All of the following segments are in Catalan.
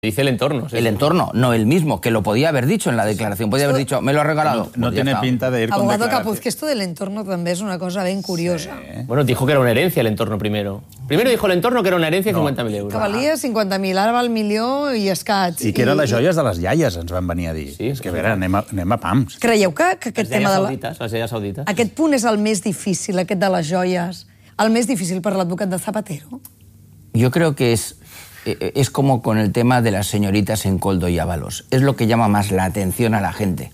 dice el entorno. El entorno, no él mismo, que lo podía haber dicho en la declaración. Podía haber dicho, me lo ha regalado. No tiene pinta de ir con Abogado declaración. Capuz, que esto del entorno també és una cosa ben curiosa. Bueno, dijo que era una herencia el entorno primero. Primero dijo el entorno que era una herencia de 50.000 euros. Que valia 50.000, ara val milió i escaig. I que eren les joies de les iaies, ens van venir a dir. Sí, és que a veure, anem a pams. Creieu que aquest tema de Les joies saudites. aquest punt és el més difícil, aquest de les joies, el més difícil per l'advocat de Zapatero? Yo creo que es como con el tema de las señoritas en Koldo y Ábalos. Es lo que llama más la atención a la gente.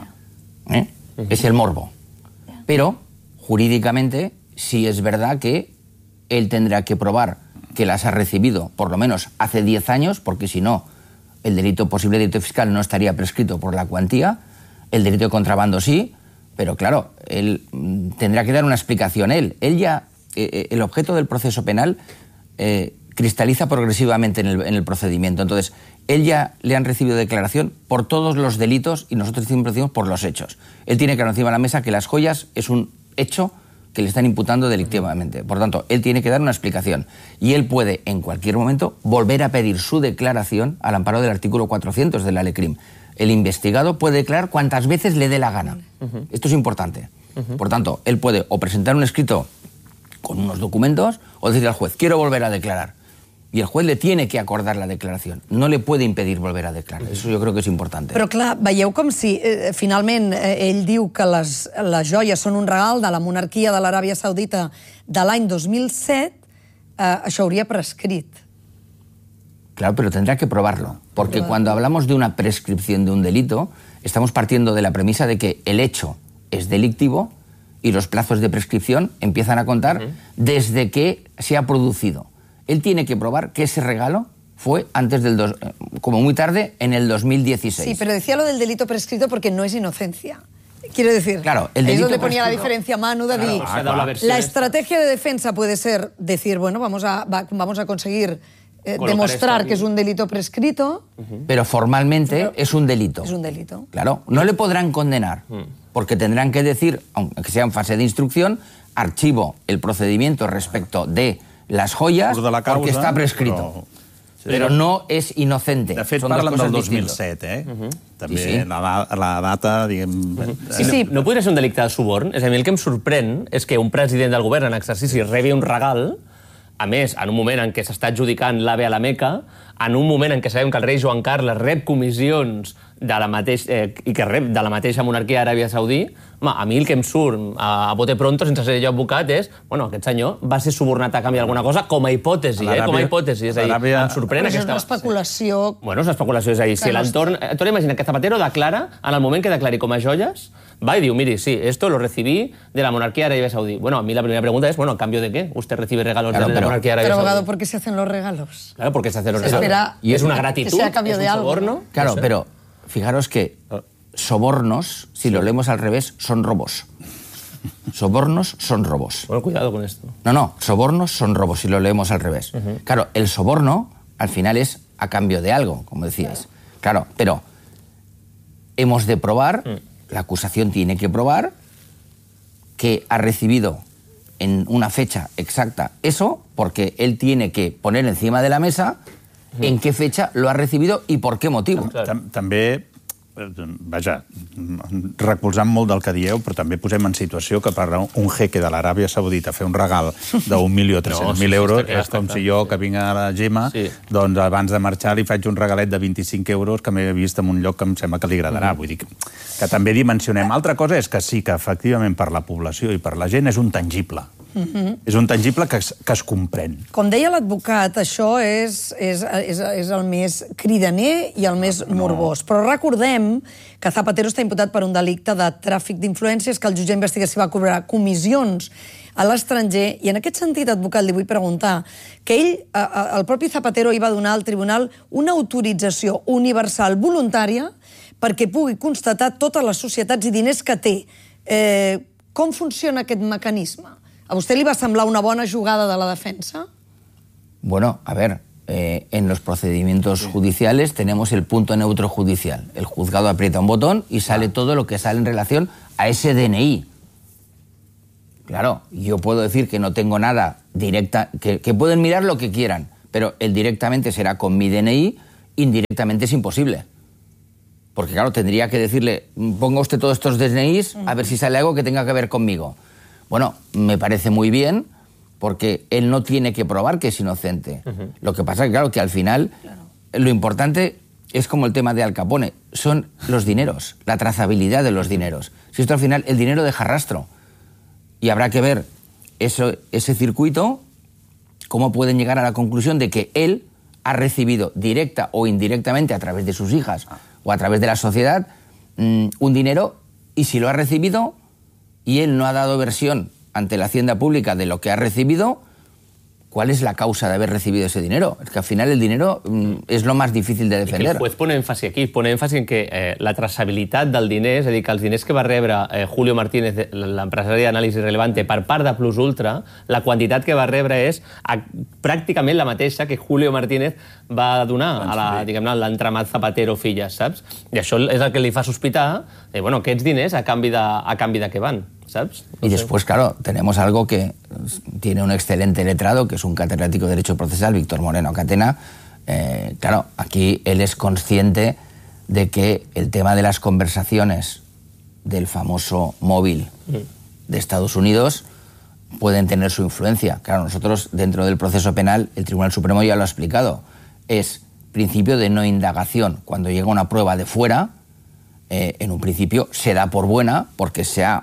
Es el morbo. Pero, jurídicamente, sí es verdad que él tendrá que probar que las ha recibido, por lo menos hace 10 años, porque si no, el posible delito fiscal no estaría prescrito por la cuantía, el delito de contrabando sí, pero claro, él tendrá que dar una explicación. Él ya, el objeto del proceso penal cristaliza progresivamente en el procedimiento. Entonces, él ya le han recibido declaración por todos los delitos y nosotros siempre decimos por los hechos. Él tiene claro encima de la mesa que las joyas es un hecho que le están imputando delictivamente. Por tanto, él tiene que dar una explicación. Y él puede, en cualquier momento, volver a pedir su declaración al amparo del artículo 400 de la LECRIM. El investigado puede declarar cuantas veces le dé la gana. Esto es importante. Por tanto, él puede o presentar un escrito con unos documentos o decirle al juez, quiero volver a declarar. Y el juez le tiene que acordar la declaración. No le puede impedir volver a declarar. Eso yo creo que és important. Però clar, veieu com si finalment ell diu que les joies són un regal de la monarquia de l'Aràbia Saudita de l'any 2007, això hauria prescrit. Claro, pero tendrá que probarlo. Porque cuando hablamos de una prescripción de un delito, estamos partiendo de la premisa de que el hecho es delictivo y los plazos de prescripción empiezan a contar desde que se ha producido. Él tiene que probar que ese regalo fue antes como muy tarde, en el 2016. Sí, pero decía lo del delito prescrito porque no es inocencia. Quiero decir, claro, el es delito donde ponía la prescrito. diferencia Manu de dir, la estrategia de defensa puede ser decir, bueno, vamos a conseguir demostrar que es un delito prescrito. Pero formalmente es un delito. Es un delito. Claro, no le podrán condenar, porque tendrán que decir, aunque sea en fase de instrucción, archivo el procedimiento respecto de las joyas porque está prescrito. Però no és inocente. De fet, parlen del 2007, També la data, diguem... Sí, no podria ser un delicte de suborn? És a dir, el que em sorprèn és que un president del govern en exercici rebi un regal, a més, en un moment en què s'està adjudicant l'AVE a la Meca, en un moment en què sabem que el rei Joan Carles rep comissions i que rep de la mateixa monarquia d'Aràbia Saudí, home, a mi el que em surt a bote pronto, sense ser jo advocat, és, bueno, aquest senyor va ser subornat a canvi d'alguna cosa, com a hipòtesi, com a hipòtesi. És a dir, em sorprèn aquesta... Però és una especulació... Bueno, és una especulació, és a dir, si l'entorn... Tu imagina que Zapatero declara, en el moment que declari com a joies, va y diu, mire, sí, esto lo recibí de la monarquía de Arabia Saudí. Bueno, a mí la primera pregunta es, bueno, ¿a cambio de qué? ¿Usted recibe regalos de la monarquía de Arabia Saudí? Pero, abogado, ¿por qué se hacen los regalos? Claro, porque se hacen los regalos. Y es una gratitud, que sea a cambio de algo. Soborno. Claro, pero fijaros que sobornos, si lo leemos al revés, son robos. Sobornos son robos. Bueno, cuidado con esto. No, sobornos son robos, si lo leemos al revés. Claro, el soborno, al final, es a cambio de algo, como decíais. Claro, pero hemos de probar, la acusación tiene que probar que ha recibido en una fecha exacta eso, porque él tiene que poner encima de la mesa en qué fecha lo ha recibido i per què motiu. També, vaja, recolzant molt del que dieu, però també posem en situació que per un jeque de l'Aràbia Saudita fer un regal d'1.300.000 euros és com si jo, que vinc a la Gemma, doncs abans de marxar li faig un regalet de 25 euros que m'he vist en un lloc que em sembla que li agradarà. Vull dir que també dimensionem. Altra cosa és que sí, que efectivament per la població i per la gent és un tangible. És un tangible que es comprèn. Com deia l'advocat, això és el més cridaner i el més morbós. Però recordem que Zapatero està imputat per un delicte de tràfic d'influències, que el jutge d'investigació va cobrar comissions a l'estranger, i en aquest sentit, advocat, li vull preguntar que ell, el propi Zapatero, hi va donar al tribunal una autorització universal voluntària perquè pugui constatar totes les societats i diners que té. Com funciona aquest mecanisme? ¿A usted le iba a semblar una buena jugada de la defensa? Bueno, a ver, en los procedimientos judiciales tenemos el punto neutro judicial. El juzgado aprieta un botón y sale todo lo que sale en relación a ese DNI. Claro, yo puedo decir que no tengo nada directa, que pueden mirar lo que quieran, pero él directamente será con mi DNI indirectamente es imposible. Porque, claro, tendría que decirle, ponga usted todos estos DNIs a ver si sale algo que tenga que ver conmigo. Bueno, me parece muy bien, porque él no tiene que probar que es inocente. Lo que pasa es que, claro, que al final lo importante es como el tema de Al Capone, son los dineros, la trazabilidad de los dineros. Si esto al final, el dinero deja rastro. Y habrá que ver ese circuito, cómo pueden llegar a la conclusión de que él ha recibido directa o indirectamente a través de sus hijas o a través de la sociedad un dinero, y si lo ha recibido y él no ha dado versión ante la hacienda pública de lo que ha recibido, ¿cuál es la causa de haber recibido ese dinero? Es que al final el dinero és lo més difícil de defender. El juez pone èmfasi aquí, pone èmfasi en que la traçabilitat del diner, és a dir, que els diners que va rebre Julio Martínez, l'empresari d'anàlisi Relevante, per part de Plus Ultra, la quantitat que va rebre és pràcticament la mateixa que Julio Martínez va donar a l'entramat Zapatero Fillas, saps? I això és el que li fa sospitar de, bueno, aquests diners a canvi de què van, ¿sabes? Y después, claro, tenemos algo que tiene un excelente letrado, que es un catedrático de Derecho Procesal, Víctor Moreno Catena. Claro, aquí él es consciente de que el tema de las conversaciones del famoso móvil de Estados Unidos pueden tener su influencia. Claro, nosotros dentro del proceso penal, el Tribunal Supremo ya lo ha explicado, es principio de no indagación. Cuando llega una prueba de fuera, en un principio se da por buena porque se ha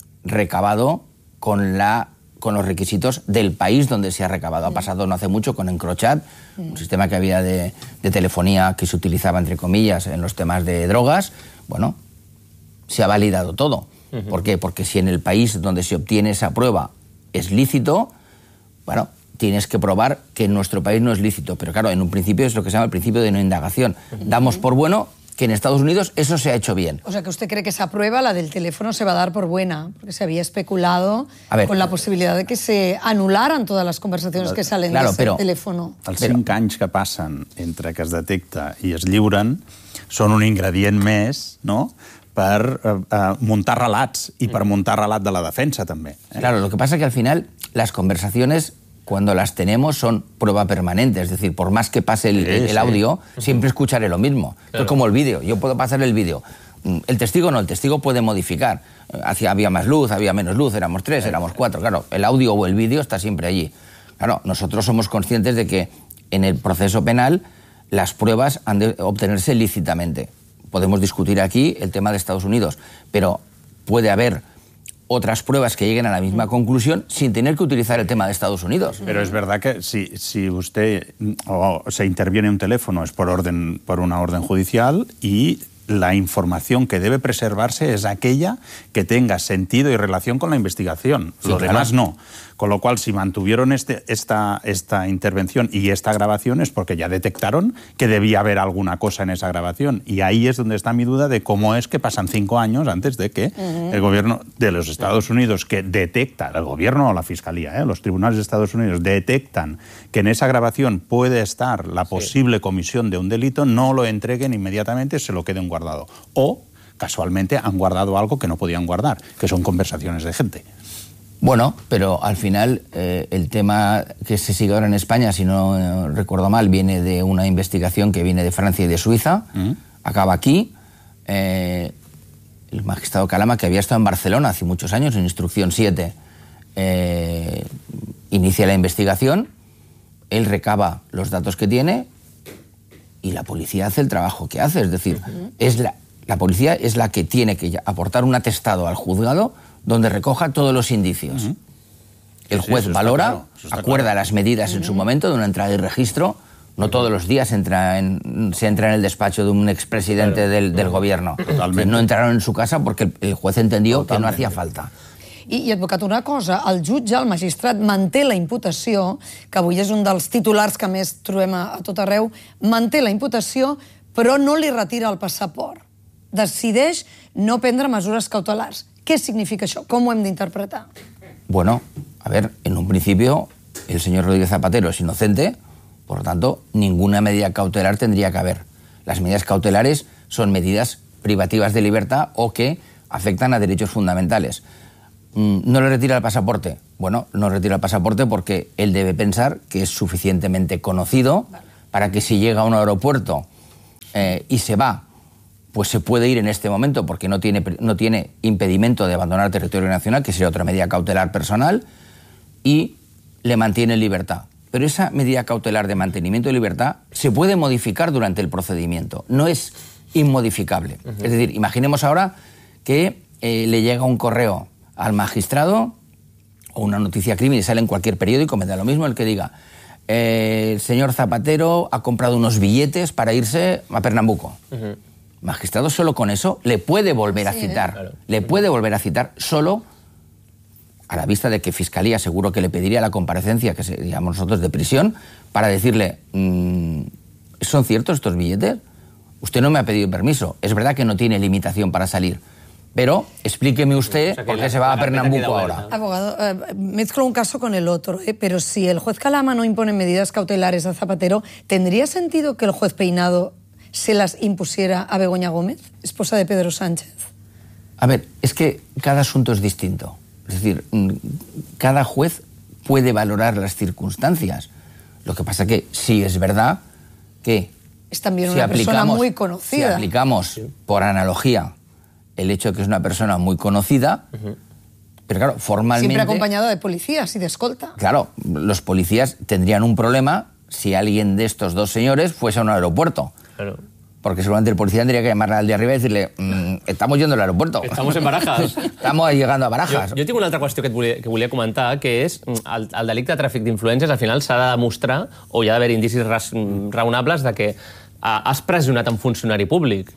recabado con los requisitos del país donde se ha recabado. Ha pasado no hace mucho con Encrochat, un sistema que había de telefonía que se utilizaba, entre comillas, en los temas de drogas. Bueno, se ha validado todo. ¿Por qué? Porque si en el país donde se obtiene esa prueba es lícito, bueno, tienes que probar que en nuestro país no es lícito. Pero claro, en un principio es lo que se llama el principio de no indagación. Damos por bueno que en Estados Unidos eso se ha hecho bien. O sea, que usted cree que esa prueba, la del teléfono, se va a dar por buena, porque se había especulado con la posibilidad de que se anularan todas las conversaciones que salen de ese teléfono. Els 5 anys que passen entre que es detecta i es lliuren són un ingredient més, no?, per muntar relats i per muntar relat de la defensa, també. Claro, lo que pasa es que al final las conversaciones, cuando las tenemos, son prueba permanente. Es decir, por más que pase el audio, siempre escucharé lo mismo. Claro. Es como el vídeo. Yo puedo pasar el vídeo. El testigo no, el testigo puede modificar. Había más luz, había menos luz, éramos 3, éramos 4. Claro, el audio o el vídeo está siempre allí. Claro, nosotros somos conscientes de que en el proceso penal las pruebas han de obtenerse lícitamente. Podemos discutir aquí el tema de Estados Unidos, pero puede haber otras pruebas que lleguen a la misma conclusión sin tener que utilizar el tema de Estados Unidos. Pero es verdad que si usted o se interviene un teléfono es por una orden judicial, y la información que debe preservarse es aquella que tenga sentido y relación con la investigación. Sí, lo demás no. Con lo cual, si mantuvieron esta intervención y esta grabación es porque ya detectaron que debía haber alguna cosa en esa grabación. Y ahí es donde está mi duda de cómo es que pasan 5 años antes de que el gobierno de los Estados Unidos, que detecta, el gobierno o la fiscalía, los tribunales de Estados Unidos detectan que en esa grabación puede estar la posible comisión de un delito, no lo entreguen inmediatamente, se lo queden guardado. O, casualmente, han guardado algo que no podían guardar, que son conversaciones de gente. Bueno, pero al final el tema que se sigue ahora en España, si no recuerdo mal, viene de una investigación que viene de Francia y de Suiza, acaba aquí. El magistrado Calama, que había estado en Barcelona hace muchos años, en Instrucción 7, inicia la investigación, él recaba los datos que tiene y la policía hace el trabajo que hace. Es decir, la policía es la que tiene que aportar un atestado al juzgado donde recoja todos los indicios. El juez valora, acuerda las medidas en su momento de una entrada y registro. No todos los días se entra en el despacho de un expresidente del gobierno. No entraron en su casa porque el juez entendió que no hacía falta. I, advocat, una cosa, el jutge, el magistrat, manté la imputació, que avui és un dels titulars que més trobem a tot arreu, manté la imputació, però no li retira el passaport. Decideix no prendre mesures cautelars. ¿Qué significa eso? ¿Cómo hemos de interpretar? Bueno, a ver, en un principio el señor Rodríguez Zapatero es inocente, por lo tanto, ninguna medida cautelar tendría que haber. Las medidas cautelares son medidas privativas de libertad o que afectan a derechos fundamentales. ¿No le retira el pasaporte? Bueno, no retira el pasaporte porque él debe pensar que es suficientemente conocido para que si llega a un aeropuerto y se va, pues se puede ir en este momento porque no tiene impedimento de abandonar el territorio nacional, que sería otra medida cautelar personal, y le mantiene en libertad. Pero esa medida cautelar de mantenimiento de libertad se puede modificar durante el procedimiento, no es inmodificable. Es decir, imaginemos ahora que le llega un correo al magistrado o una noticia crimen y sale en cualquier periódico, me da lo mismo el que diga el señor Zapatero ha comprado unos billetes para irse a Pernambuco. El magistrado solo con eso le puede volver a citar. Claro. Le puede volver a citar solo a la vista de que Fiscalía seguro que le pediría la comparecencia, que seríamos nosotros, de prisión, para decirle, ¿son ciertos estos billetes? Usted no me ha pedido permiso. Es verdad que no tiene limitación para salir, pero explíqueme usted por qué se va a Pernambuco ahora. Abogado, mezclo un caso con el otro, pero si el juez Calama no impone medidas cautelares a Zapatero, ¿tendría sentido que el juez Peinado se las impusiera a Begoña Gómez, esposa de Pedro Sánchez? A ver, es que cada asunto es distinto. Es decir, cada juez puede valorar las circunstancias. Lo que pasa que sí es verdad que es también una persona muy conocida. Si aplicamos, por analogía, el hecho de que es una persona muy conocida, pero claro, formalmente... Siempre acompañado de policías y de escolta. Claro, los policías tendrían un problema si alguien de estos dos señores fuese a un aeropuerto. Claro. Porque seguramente el policía tendría que llamarle al de arriba y decirle estamos yendo al aeropuerto. Estamos en Barajas. Estamos llegando a Barajas. Jo tinc una altra qüestió que volia comentar, que és el delicte de tràfic d'influències, al final s'ha de demostrar, o hi ha d'haver indicis raonables de que has pressionat un funcionari públic.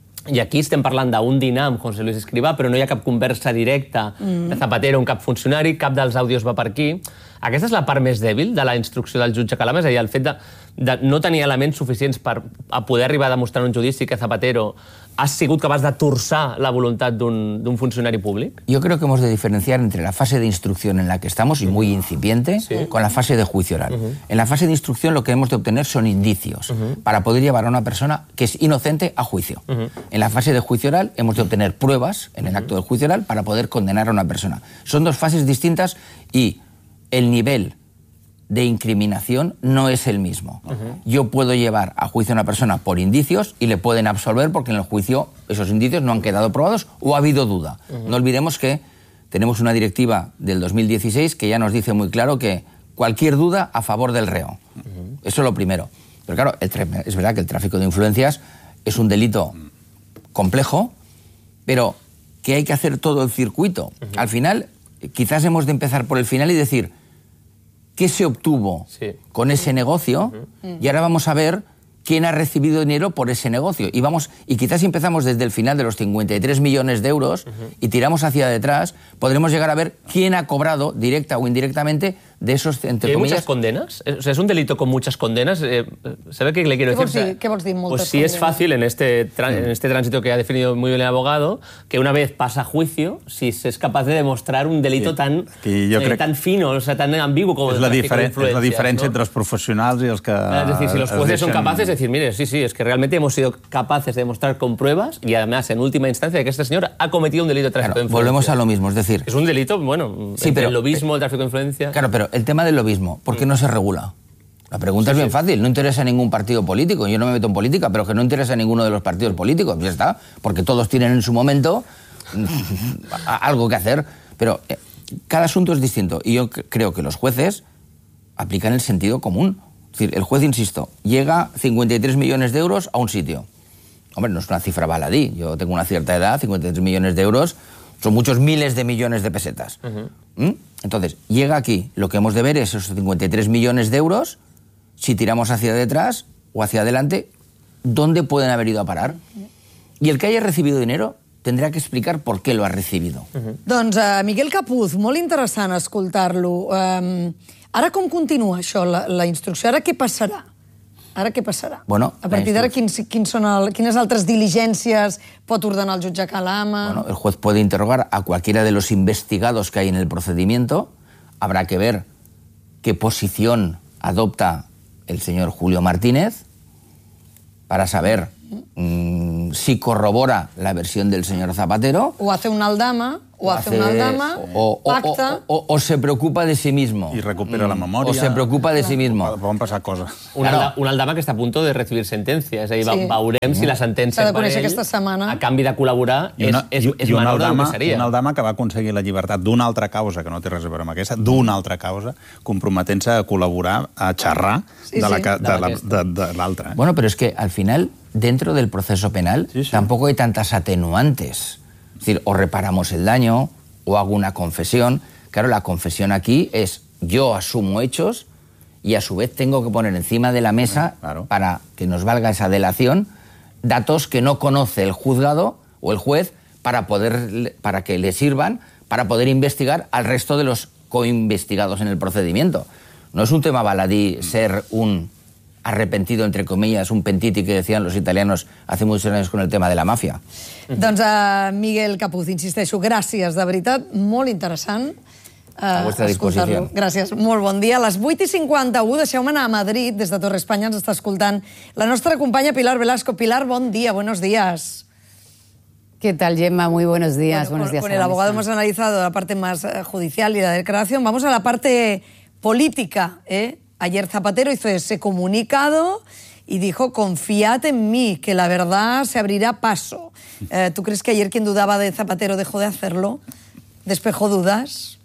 I aquí estem parlant d'un dinar amb José Luis Escrivá, però no hi ha cap conversa directa de Zapatero amb cap funcionari, cap dels àudios va per aquí. Aquesta és la part més dèbil de la instrucció del jutge Calama, és a dir, el fet de no tenir elements suficients per a poder arribar a demostrar en un judici que Zapatero ha sigut capaç de torçar la voluntat d'un funcionari públic? Yo creo que hemos de diferenciar entre la fase de instrucción en la que estamos, y muy incipiente, con la fase de juicio oral. En la fase de instrucción lo que hemos de obtener son indicios para poder llevar a una persona que es inocente a juicio. En la fase de juicio oral hemos de obtener pruebas en el acto del juicio oral para poder condenar a una persona. Son dos fases distintas y el nivel de incriminación no es el mismo. Yo puedo llevar a juicio a una persona por indicios y le pueden absolver porque en el juicio esos indicios no han quedado probados o ha habido duda. No olvidemos que tenemos una directiva del 2016 que ya nos dice muy claro que cualquier duda a favor del reo. Eso es lo primero. Pero claro, es verdad que el tráfico de influencias es un delito complejo, pero que hay que hacer todo el circuito. Al final, quizás hemos de empezar por el final y decir qué se obtuvo con ese negocio y ahora vamos a ver quién ha recibido dinero por ese negocio. Y quizás si empezamos desde el final de los 53 millones de euros y tiramos hacia detrás, podremos llegar a ver quién ha cobrado, directa o indirectamente, de esos, entre comillas... ¿Hay muchas condenas? O sea, ¿es un delito con muchas condenas? ¿Sabe qué le quiero decir? ¿Qué vols dir moltes Pues sí es fácil en este tránsito que ha definido muy bien el abogado, que una vez pasa a juicio, si se es capaz de demostrar un delito tan fino, o sea, tan ambiguo como el tráfico de influencias. Es la diferencia entre los profesionales y los que... Es decir, si los jueces son capaces de decir, mire, sí, es que realmente hemos sido capaces de demostrar con pruebas y además, en última instancia, que este señor ha cometido un delito de tráfico de influencias. Volvemos a lo mismo, es decir... Es un delito, bueno, el lobismo, el tráfico de influencias... Claro, pero el tema del lobismo, ¿por qué no se regula? La pregunta es bien fácil, no interesa a ningún partido político, yo no me meto en política, pero que no interesa a ninguno de los partidos políticos, ya está, porque todos tienen en su momento algo que hacer, pero cada asunto es distinto y yo creo que los jueces aplican el sentido común. Es decir, el juez, insisto, llega 53 millones de euros a un sitio. Hombre, no es una cifra baladí, yo tengo una cierta edad, 53 millones de euros son muchos miles de millones de pesetas. Entonces, llega aquí, lo que hemos de ver es esos 53 millones de euros, si tiramos hacia detrás o hacia adelante, ¿dónde pueden haber ido a parar? Y el que haya recibido dinero tendrà que explicar por què lo ha recibido. Doncs Miguel Capuz, molt interessant escoltar-lo. Ara com continua això, la instrucció? Ara què passarà? Ara què passarà? Bueno, a partir d'ara, quines altres diligències pot ordenar el jutge Calama? Bueno, el juez puede interrogar a cualquiera de los investigados que hay en el procedimiento. Habrá que ver qué posición adopta el señor Julio Martínez para saber si corrobora la versión del señor Zapatero. O hace una aldama. o hace una aldama, pacta... O se preocupa de sí mismo. I recupera la memòria. O se preocupa de sí mismo. Poden passar coses. Una aldama que està a punt de recibir sentència. És a dir, veurem si la sentència per ell, a canvi de col·laborar, és menor del que seria. Una aldama que va aconseguir la llibertat d'una altra causa, que no té res a veure amb aquesta, d'una altra causa, comprometent-se a col·laborar, a xerrar de l'altra. Bueno, pero es que al final, dentro del proceso penal, tampoco hay tantas atenuantes. Es decir, o reparamos el daño, o hago una confesión. Claro, la confesión aquí es yo asumo hechos y a su vez tengo que poner encima de la mesa, para que nos valga esa delación, datos que no conoce el juzgado o el juez para que le sirvan para poder investigar al resto de los coinvestigados en el procedimiento. No es un tema baladí ser un arrepentido, entre comillas, un pentiti que decían los italianos hace muchos años con el tema de la mafia. Doncs Miguel Capuz, insisteixo, gràcies, de veritat, molt interessant. A vostra disposició. Gràcies, molt bon dia. A les 8:51, deixeu-me anar a Madrid, des de Torre Espanya ens està escoltant la nostra companya Pilar Velasco. Pilar, bon dia, buenos días. ¿Qué tal, Gemma? Muy buenos días. Bueno, con el abogado hemos analizado la parte más judicial y la declaración. Vamos a la parte política, Ayer Zapatero hizo ese comunicado y dijo, confiad en mí, que la verdad se abrirá paso. ¿Tú crees que ayer quien dudaba de Zapatero dejó de hacerlo? ¿Despejó dudas?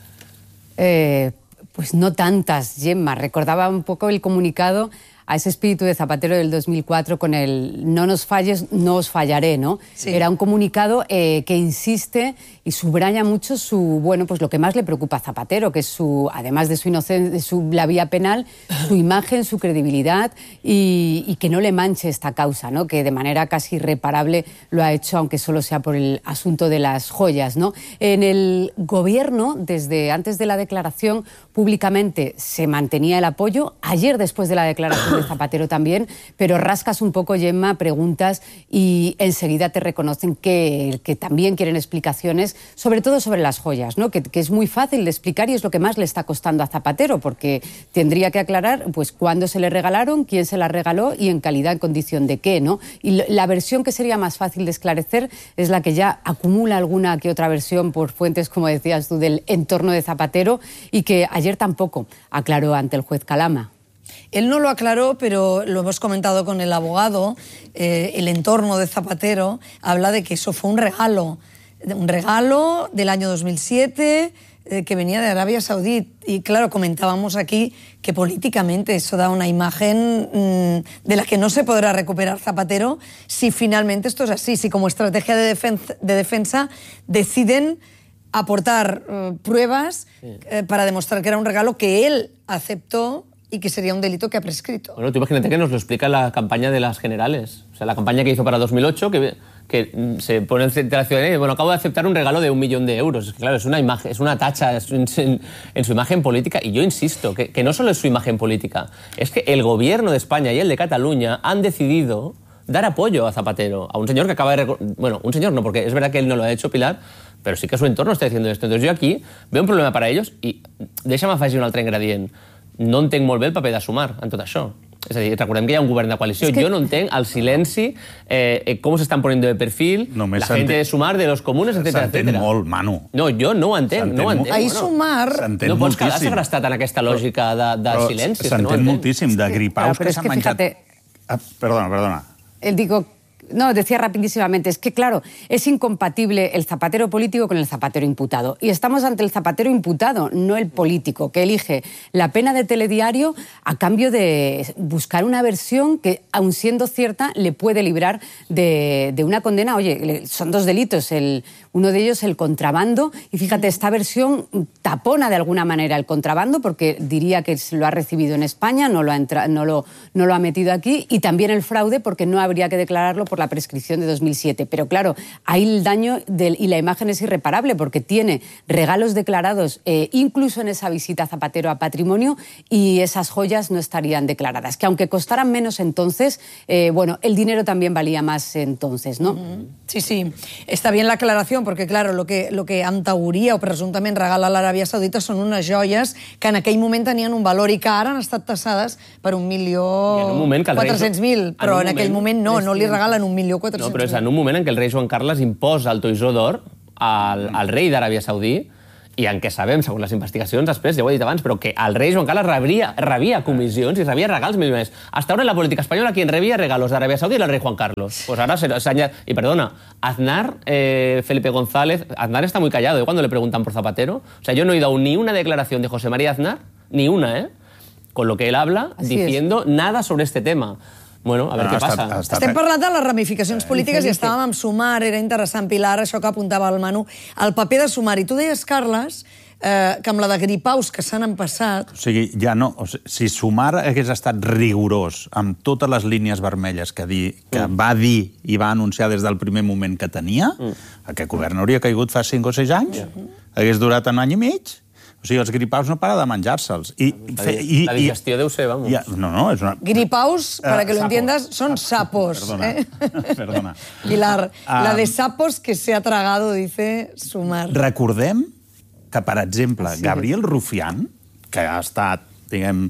Pues no tantas, Gemma. Recordaba un poco el comunicado a ese espíritu de Zapatero del 2004 con el no nos falles, no os fallaré, ¿no? Sí. Era un comunicado que insiste y subraya mucho pues lo que más le preocupa a Zapatero, que es además de su inocencia, la vía penal, su imagen, su credibilidad y que no le manche esta causa, ¿no? Que de manera casi irreparable lo ha hecho, aunque solo sea por el asunto de las joyas, ¿no? En el gobierno, desde antes de la declaración, públicamente se mantenía el apoyo. Ayer, después de la declaración de Zapatero también, pero rascas un poco, Gemma, preguntas y enseguida te reconocen que también quieren explicaciones, sobre todo sobre las joyas, ¿no? Que es muy fácil de explicar y es lo que más le está costando a Zapatero, porque tendría que aclarar pues cuándo se le regalaron, quién se las regaló y en calidad, en condición de qué, ¿no? Y la versión que sería más fácil de esclarecer es la que ya acumula alguna que otra versión por fuentes, como decías tú, del entorno de Zapatero y que ayer tampoco aclaró ante el juez Calama. Él no lo aclaró, pero lo hemos comentado con el abogado. El entorno de Zapatero habla de que eso fue un regalo del año 2007 que venía de Arabia Saudí. Y claro, comentábamos aquí que políticamente eso da una imagen de la que no se podrá recuperar Zapatero si finalmente esto es así, si como estrategia de defensa deciden aportar pruebas para demostrar que era un regalo que él aceptó y que sería un delito que ha prescrito. Bueno, tú imagínate que nos lo explica la campaña de las generales. O sea, la campaña que hizo para 2008, que se pone entre la ciudadanía y bueno, acabo de aceptar un regalo de 1 millón de euros. Es que, claro, es una imagen, es una tacha en su imagen política. Y yo insisto, que no solo es su imagen política, es que el gobierno de España y el de Cataluña han decidido dar apoyo a Zapatero, a un señor que acaba de... Bueno, un señor no, porque es verdad que él no lo ha hecho, Pilar, pero sí que su entorno está diciendo esto. Entonces yo aquí veo un problema para ellos i deixa'm afegir un altre ingredient. No entenc molt bé el paper de Sumar en tot això. És a dir, recordem que hi ha un govern de coalició. Jo no entenc el silenci, cómo se están poniendo de perfil, la gente de Sumar, de los comunes, etcétera. S'entén molt, Manu. No, jo no ho entenc. Ahir Sumar... No pots quedar segrestat en aquesta lògica de silenci. S'entén moltíssim, de gripaus que s'han menjat... Perdona. No, decía rapidísimamente, es que claro, es incompatible el Zapatero político con el Zapatero imputado. Y estamos ante el Zapatero imputado, no el político, que elige la pena de telediario a cambio de buscar una versión que, aun siendo cierta, le puede librar de una condena. Oye, son 2 delitos, uno de ellos el contrabando, y fíjate, esta versión tapona de alguna manera el contrabando, porque diría que lo ha recibido en España, no lo ha metido aquí, y también el fraude, porque no habría que declararlo por la prescripción de 2007. Pero claro, ahí el daño y la imagen es irreparable porque tiene regalos declarados incluso en esa visita a Zapatero a Patrimonio y esas joyas no estarían declaradas. Que aunque costaran menos entonces, bueno, el dinero también valía más entonces, ¿no? Sí. Está bien la aclaración porque, claro, lo que en teoria o presumptament regala l'Aràbia Saudita són unes joies que en aquell moment tenien un valor i que ara han estat tassades per 1.400.000, però en aquell moment no li regalen 1.400.000. No, però és en un moment en què el rei Joan Carles imposa el toisó d'or al rei d'Aràbia Saudí, i en què sabem, segons les investigacions, després, ja ho he dit abans, però que el rei Joan Carles rebia comissions i rebia regals milioners. Hasta ahora en la política espanyola, quien rebia regalos de Arabia Saudí era el rey Juan Carlos. Pues ahora se añade... Y perdona, Aznar, Felipe González, Aznar está muy callado, cuando le preguntan por Zapatero. O sea, yo no he oído ni una declaración de José María Aznar, ni una, con lo que él habla, diciendo nada sobre este tema. Bueno, a veure què passa. Estem parlant de les ramificacions polítiques i estàvem amb Sumar, era interessant, Pilar, això que apuntava el Manu, el paper de Sumar. I tu deies, Carles, que amb la de gripaus que s'han empassat... O sigui, ja no... Si Sumar hagués estat rigorós amb totes les línies vermelles que va dir i va anunciar des del primer moment que tenia, aquest govern hauria caigut fa 5 o 6 anys, hagués durat un any i mig. O sigui, els gripaus no para de menjar-se'ls. La digestió deu ser, vamos. No, és una... Gripaus, para que lo entiendas, son sapos. Perdona. Pilar, la de sapos que se ha tragado, dice Sumar. Recordem que, per exemple, Gabriel Rufián, que ha estat, diguem,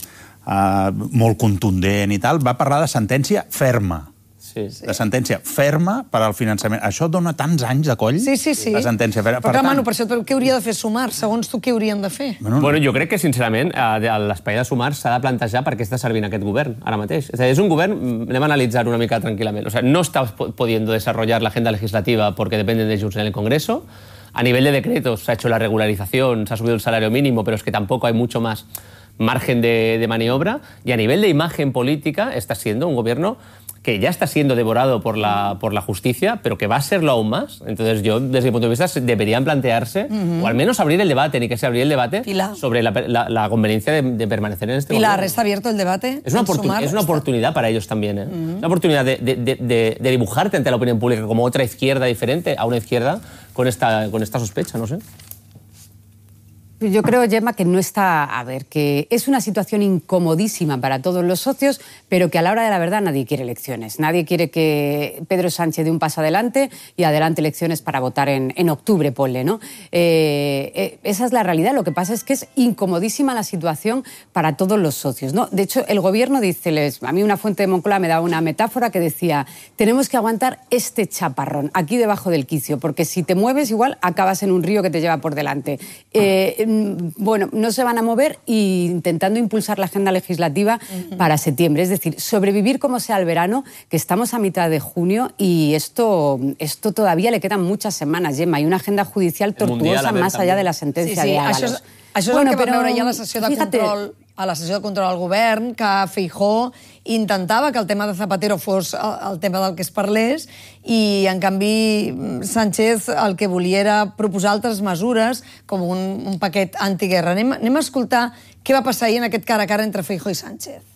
molt contundent i tal, va parlar de sentència ferma. De sentència ferma per al finançament. Això dona tants anys de coll, sí. la sentència ferma. Però, Manu, per això què hauria de fer Sumar? Segons tu, què haurien de fer? Bueno, jo crec que, sincerament, l'espai de Sumar s'ha de plantejar per què està servint aquest govern ara mateix. És un govern, anem a analitzar una mica tranquil·lament, no està pudiendo desarrollar la agenda legislativa porque dependen de Junts en el Congreso. A nivel de decretos se ha hecho la regularización, se ha subido el salario mínimo, pero es que tampoco hay mucho más margen de maniobra. Y a nivel de imagen política está siendo un gobierno que ya está siendo devorado por la justicia, pero que va a serlo aún más. Entonces yo, desde mi punto de vista, deberían plantearse, o al menos abrir el debate, ni que sea abrir el debate, sobre la conveniencia de permanecer en este Pilar, gobierno. ¿está abierto el debate? Es una oportunidad para ellos también, ¿eh? Una oportunidad de dibujarte ante la opinión pública como otra izquierda diferente a una izquierda con esta sospecha, no sé. Yo creo, Gemma, que no está... A ver, que es una situación incomodísima para todos los socios, pero que a la hora de la verdad nadie quiere elecciones. Nadie quiere que Pedro Sánchez dé un paso adelante y adelante elecciones para votar en octubre, ponle, ¿no? Esa es la realidad. Lo que pasa es que es incomodísima la situación para todos los socios, ¿no? De hecho, el gobierno dice... A mí una fuente de Moncloa me daba una metáfora que decía tenemos que aguantar este chaparrón aquí debajo del quicio, porque si te mueves igual acabas en un río que te lleva por delante. Bueno, no se van a mover intentando impulsar la agenda legislativa para septiembre. Es decir, sobrevivir como sea el verano, que estamos a mitad de junio y esto todavía le quedan muchas semanas, Gemma. Hay una agenda judicial tortuosa más allá de la sentencia de Ábalos. Això és el que vam veure ja a la sessió de control, al govern, que Feijóo intentava que el tema de Zapatero fos el tema del que es parlés i, en canvi, Sánchez el que volia era proposar altres mesures, com un paquet antiguerra. Anem a escoltar què va passar ahir en aquest cara a cara entre Feijóo y Sánchez.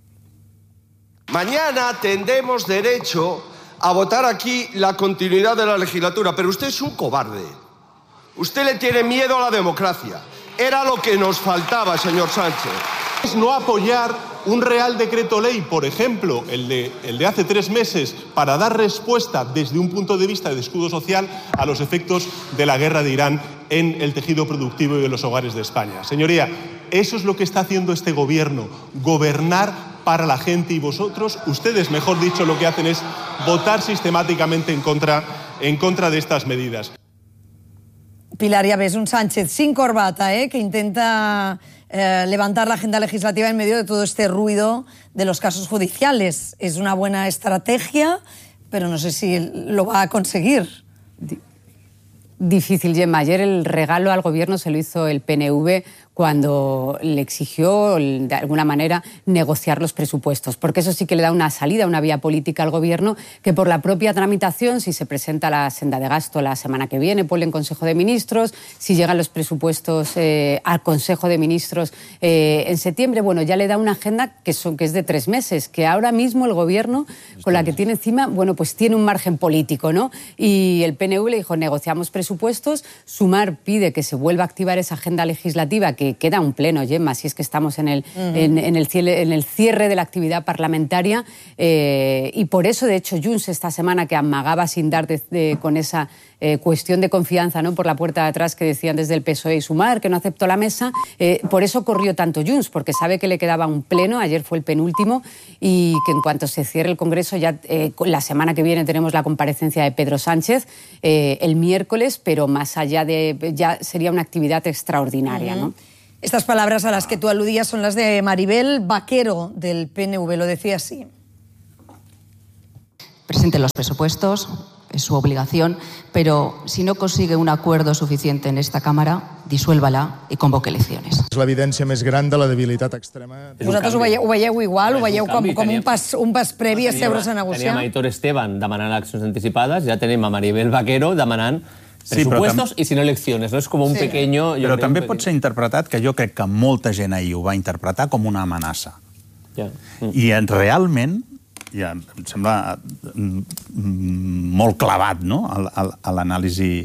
Mañana tendremos derecho a votar aquí la continuidad de la legislatura, pero usted es un cobarde. Usted le tiene miedo a la democracia. Era lo que nos faltaba, señor Sánchez. No apoyar un Real Decreto Ley, por ejemplo, el de hace 3 meses, para dar respuesta desde un punto de vista de escudo social a los efectos de la guerra de Irán en el tejido productivo y en los hogares de España. Señoría, eso es lo que está haciendo este gobierno, gobernar para la gente, y vosotros, ustedes, mejor dicho, lo que hacen es votar sistemáticamente en contra de estas medidas. Pilar, ya ves, un Sánchez sin corbata, que intenta levantar la agenda legislativa en medio de todo este ruido de los casos judiciales. Es una buena estrategia, pero no sé si lo va a conseguir. Difícil, Gemma. Ayer el regalo al gobierno se lo hizo el PNV cuando le exigió, de alguna manera, negociar los presupuestos, porque eso sí que le da una salida, una vía política al gobierno, que por la propia tramitación, si se presenta la senda de gasto la semana que viene, ponle en Consejo de Ministros, si llegan los presupuestos al Consejo de Ministros en septiembre, bueno, ya le da una agenda que es de 3 meses, que ahora mismo el gobierno, con la que tiene encima, bueno, pues tiene un margen político, ¿no? Y el PNV le dijo, negociamos presupuestos, Sumar pide que se vuelva a activar esa agenda legislativa que que queda un pleno, Gemma, si es que estamos en el cierre de la actividad parlamentaria, y por eso, de hecho, Junts esta semana, que amagaba sin dar con esa cuestión de confianza, ¿no?, por la puerta de atrás que decían desde el PSOE y Sumar, que no aceptó la mesa, por eso corrió tanto Junts, porque sabe que le quedaba un pleno, ayer fue el penúltimo, y que en cuanto se cierre el Congreso, ya la semana que viene tenemos la comparecencia de Pedro Sánchez, el miércoles, pero más allá de... ya sería una actividad extraordinaria, ¿no? Estas palabras a las que tú aludías son las de Maribel Vaquero, del PNV, lo decía así. Presente los presupuestos, es su obligación, pero si no consigue un acuerdo suficiente en esta Cámara, disuélvala i convoque eleccions. És l'evidència més gran de la debilitat extrema. Vosaltres ho veieu igual? Ho veieu com un pas previ a seure's a negociar? Teníem a Aitor Esteban demanant eleccions anticipades, ja tenim a Maribel Vaquero demanant pressupostos i si no eleccions. No és com un pequeño... Però també pot ser interpretat, que jo crec que molta gent ahir ho va interpretar com una amenaça. I realment, ja em sembla molt clavat, no?, a l'anàlisi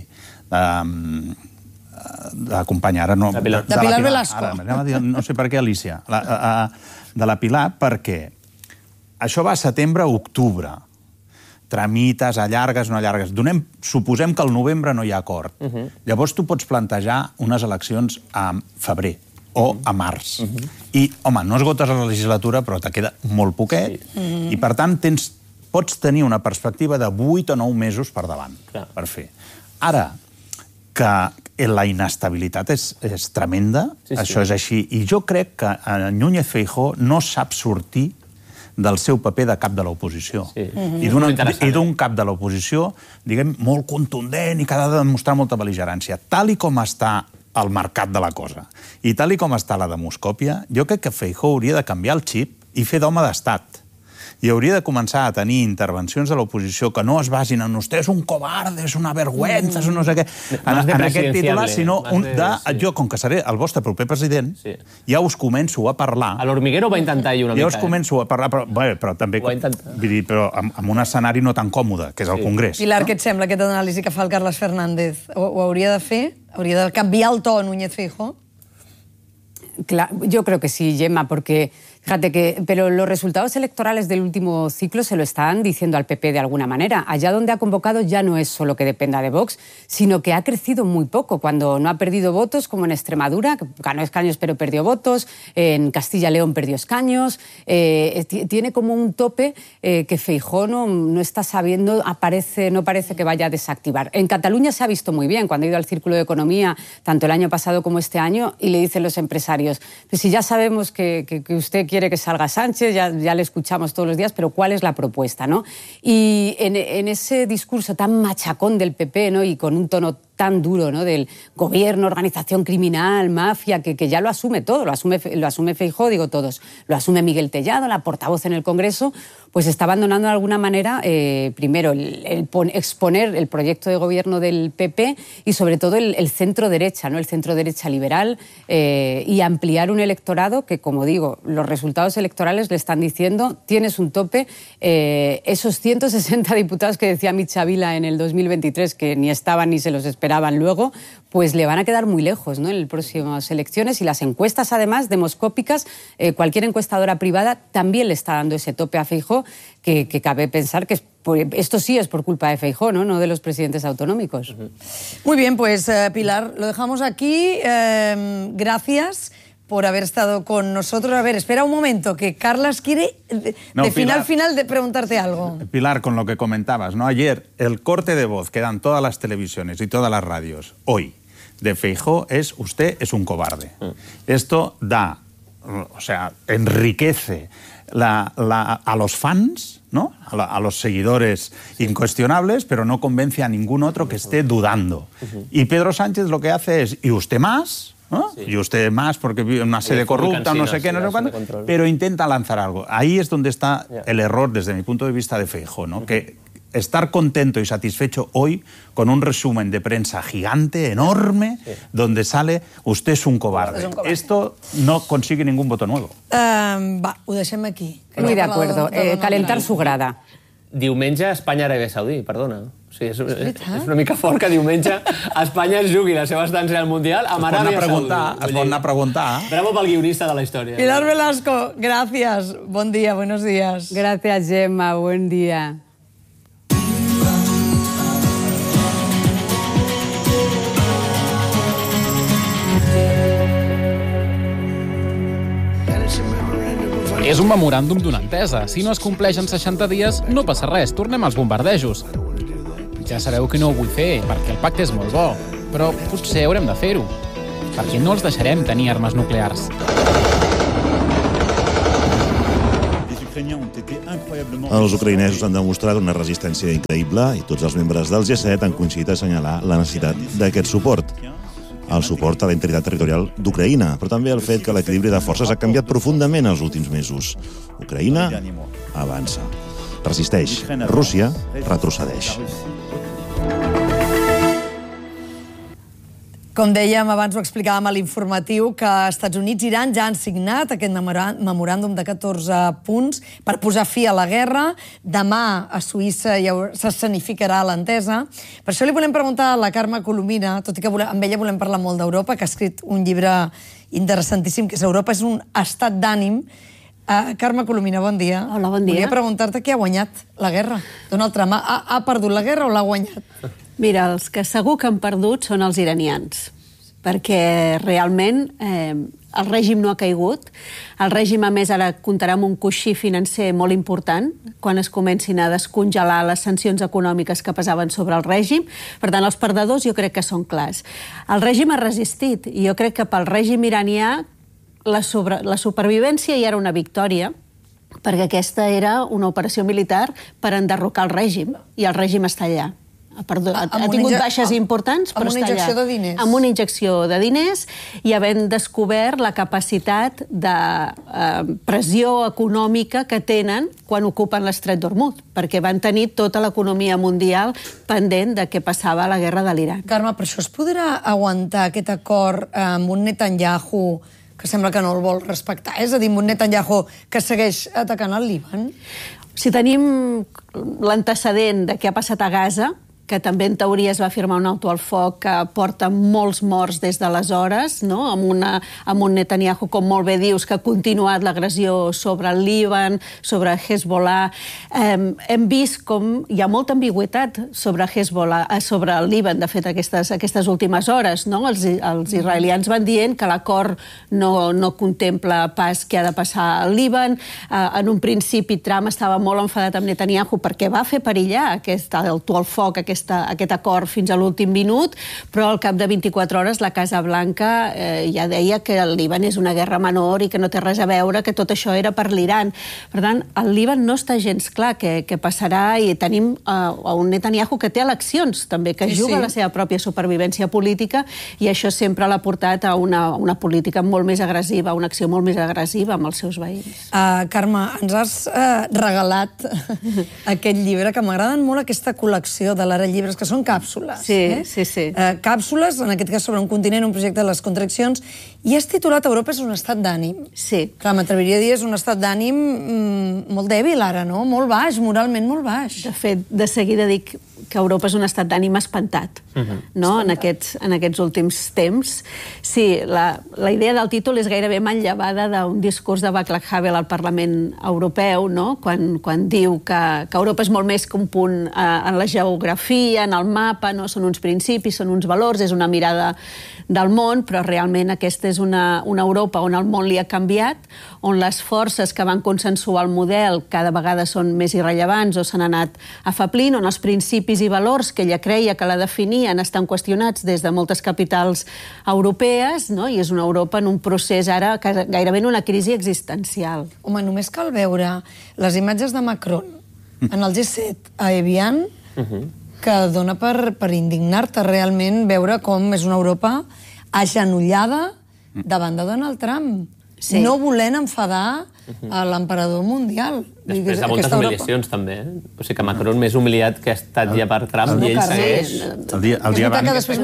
de la companya, ara no... De Pilar Velasco. No sé per què, Alicia. De la Pilar, perquè això va a setembre o octubre. Tramites, allargues, no allargues. Suposem que al novembre no hi ha acord. Llavors tu pots plantejar unes eleccions a febrer o a març. I, home, no esgotes la legislatura, però te queda molt poquet, i per tant pots tenir una perspectiva de 8 o 9 mesos per davant per fer. Ara, que la inestabilitat és tremenda, això és així, i jo crec que Núñez Feijóo no sap sortir del seu paper de cap de l'oposició. I d'un cap de l'oposició, diguem, molt contundent i que ha de demostrar molta bel·ligerància. Tal i com està el mercat de la cosa i tal i com està la demoscòpia, jo crec que Feijóo hauria de canviar el xip i fer d'home d'estat. I hauria de començar a tenir intervencions de l'oposició que no es basin en «Usted és un cobarde, és una vergüenza, és un no sé què», en aquest titular, sinó jo, com que seré el vostre proper president, ja us començo a parlar... A l'Hormiguero va intentar una mica. Ja us començo a parlar, però també amb un escenari no tan còmode, que és el Congrés. Pilar, què et sembla aquesta anàlisi que fa el Carles Fernández? Ho hauria de fer? Hauria de canviar el to Núñez Feijóo? Yo creo que sí, Gemma, porque fíjate pero los resultados electorales del último ciclo se lo están diciendo al PP de alguna manera. Allá donde ha convocado ya no es solo que dependa de Vox, sino que ha crecido muy poco. Cuando no ha perdido votos, como en Extremadura, que ganó escaños pero perdió votos, en Castilla y León perdió escaños, tiene como un tope que Feijóo no está sabiendo, no parece que vaya a desactivar. En Cataluña se ha visto muy bien, cuando ha ido al Círculo de Economía, tanto el año pasado como este año, y le dicen los empresarios, pues si ya sabemos que usted quiere que salga Sánchez, ya le escuchamos todos los días, pero ¿cuál es la propuesta, no? Y en ese discurso tan machacón del PP, ¿no?, y con un tono tan duro, ¿no?, del gobierno, organización criminal, mafia, que ya lo asume todo, lo asume Feijóo, digo todos, lo asume Miguel Tellado, la portavoz en el Congreso, pues está abandonando de alguna manera, primero, exponer el proyecto de gobierno del PP y sobre todo el centro-derecha, ¿no?, el centro-derecha liberal, y ampliar un electorado que, como digo, los resultados electorales le están diciendo, tienes un tope, esos 160 diputados que decía Mitja Vila en el 2023, que ni estaban ni se los esperaban luego, pues le van a quedar muy lejos, ¿no?, en las próximas elecciones, y las encuestas, además, demoscópicas, cualquier encuestadora privada también le está dando ese tope a Feijóo, que cabe pensar que esto sí es por culpa de Feijóo, no de los presidentes autonómicos. Muy bien, pues Pilar, lo dejamos aquí. Gracias por haber estado con nosotros. A ver, espera un momento, que Carlas quiere final de preguntarte algo. Pilar, con lo que comentabas, ¿no? Ayer, el corte de voz que dan todas las televisiones y todas las radios, hoy, de Feijóo es «Usted es un cobarde». Esto da, o sea, enriquece a los fans, ¿no?, a los seguidores incuestionables, pero no convence a ningún otro que esté dudando. Y Pedro Sánchez lo que hace es «¿Y usted más?», ¿no? Y usted más porque vive en una sede corrupta, no sé qué, no sé cuándo, pero intenta lanzar algo. Ahí es donde está el error, desde mi punto de vista, de Feijóo, ¿no? Que estar contento y satisfecho hoy con un resumen de prensa gigante, enorme, donde sale «Usted es un cobarde». Esto no consigue ningún voto nuevo. Va, ho deixem aquí. Muy de acuerdo. Calentar su grada. Diumenge Espanya-Aràbia Saudí, perdona. O Sí, és una mica fort que diumenge Espanya es jugui la seva estància al Mundial amb Aràbia Saudita. Es pot anar a preguntar. Bravo pel guionista de la història. Pilar Velasco, gracias. Bon dia, buenos días. Gracias, Gemma. Buen día. És un memoràndum d'una entesa. Si no es compleix en 60 dies, no passa res, tornem als bombardejos. Ja sabeu que no ho vull fer, perquè el pacte és molt bo, però potser haurem de fer-ho, perquè no els deixarem tenir armes nuclears. Els ucraïnesos han demostrat una resistència increïble i tots els membres del G7 han coincidit a assenyalar la necessitat d'aquest suport. El suport a la integritat territorial d'Ucraïna, però també el fet que l'equilibri de forces ha canviat profundament els últims mesos. Ucraïna avança, resisteix, Rússia retrocedeix. Com dèiem, abans ho explicàvem a l'informatiu, que Estats Units i Iran ja han signat aquest memoràndum de 14 punts per posar fi a la guerra. Demà a Suïssa s'escenificarà l'entesa. Per això li volem preguntar a la Carme Colomina, tot i que amb ella volem parlar molt d'Europa, que ha escrit un llibre interessantíssim, que és Europa és un estat d'ànim. Carme Colomina, bon dia. Hola, bon dia. Volia preguntar-te qui ha guanyat la guerra. Donald Trump ha perdut la guerra o l'ha guanyat? Mira, els que segur que han perdut són els iranians, perquè realment el règim no ha caigut. El règim, a més, ara comptarà amb un coixí financer molt important quan es comencin a descongelar les sancions econòmiques que pesaven sobre el règim. Per tant, els perdedors jo crec que són clars. El règim ha resistit i jo crec que pel règim iranià la supervivència ja era una victòria, perquè aquesta era una operació militar per enderrocar el règim, i el règim està allà. Ha tingut baixes importants, però està allà. Amb una injecció de diners. Amb una injecció de diners i havent descobert la capacitat de pressió econòmica que tenen quan ocupen l'Estret d'Hormuz, perquè van tenir tota l'economia mundial pendent de què passava a la guerra de l'Iran. Carme, per això es podrà aguantar aquest acord amb un Netanyahu que sembla que no el vol respectar? És a dir, amb un Netanyahu que segueix atacant el Líban? Si tenim l'antecedent de què ha passat a Gaza, que també en teoria es va firmar un alto al foc que porta molts morts des d'aleshores, no? amb un Netanyahu, com molt bé dius, que ha continuat l'agressió sobre el Líban, sobre Hezbollah. Hem vist com hi ha molta ambigüitat sobre Hezbollah, sobre el Líban, de fet, aquestes últimes hores. No? Els israelians van dient que l'acord no contempla pas què ha de passar al Líban. En un principi, Trump estava molt enfadat amb Netanyahu perquè va fer perillar aquest alto al foc, aquest acord fins a l'últim minut, però al cap de 24 hores la Casa Blanca ja deia que el Líban és una guerra menor i que no té res a veure, que tot això era per l'Iran. Per tant, el Líban no està gens clar què passarà i tenim un Netanyahu que té eleccions també, que juga la seva pròpia supervivència política i això sempre l'ha portat a una política molt més agressiva, una acció molt més agressiva amb els seus veïns. Carme, ens has regalat aquest llibre, que m'agraden molt aquesta col·lecció de l'Ara Llibres, que són càpsules. Sí. Càpsules, en aquest cas sobre un continent, un projecte de les contradiccions, i has titulat Europa és un estat d'ànim. Sí. Clar, m'atreviria a dir és un estat d'ànim molt dèbil ara, no? Molt baix, moralment molt baix. De fet, de seguida dic que Europa és un estat d'ànim espantat, no? En aquests últims temps. Sí, la idea del títol és gairebé manllevada d'un discurs de Václav Havel al Parlament Europeu, no? Quan diu que Europa és molt més que un punt en la geografia, en el mapa, no? Són uns principis, són uns valors, és una mirada del món, però realment aquesta és una Europa on el món li ha canviat, on les forces que van consensuar el model cada vegada són més irrellevants o s'han anat afeblint, on els principis i valors que ella creia que la definien estan qüestionats des de moltes capitals europees, no? I és una Europa en un procés ara gairebé en una crisi existencial. Home, només cal veure les imatges de Macron en el G7 a Evian, que dona per indignar-te realment veure com és una Europa agenollada davant de Donald Trump, no volent enfadar a l'emperador mundial. Després de moltes humiliacions, també. O sigui que Macron més humiliat que ha estat ja per Trump i ell segueix. El dia abans... Després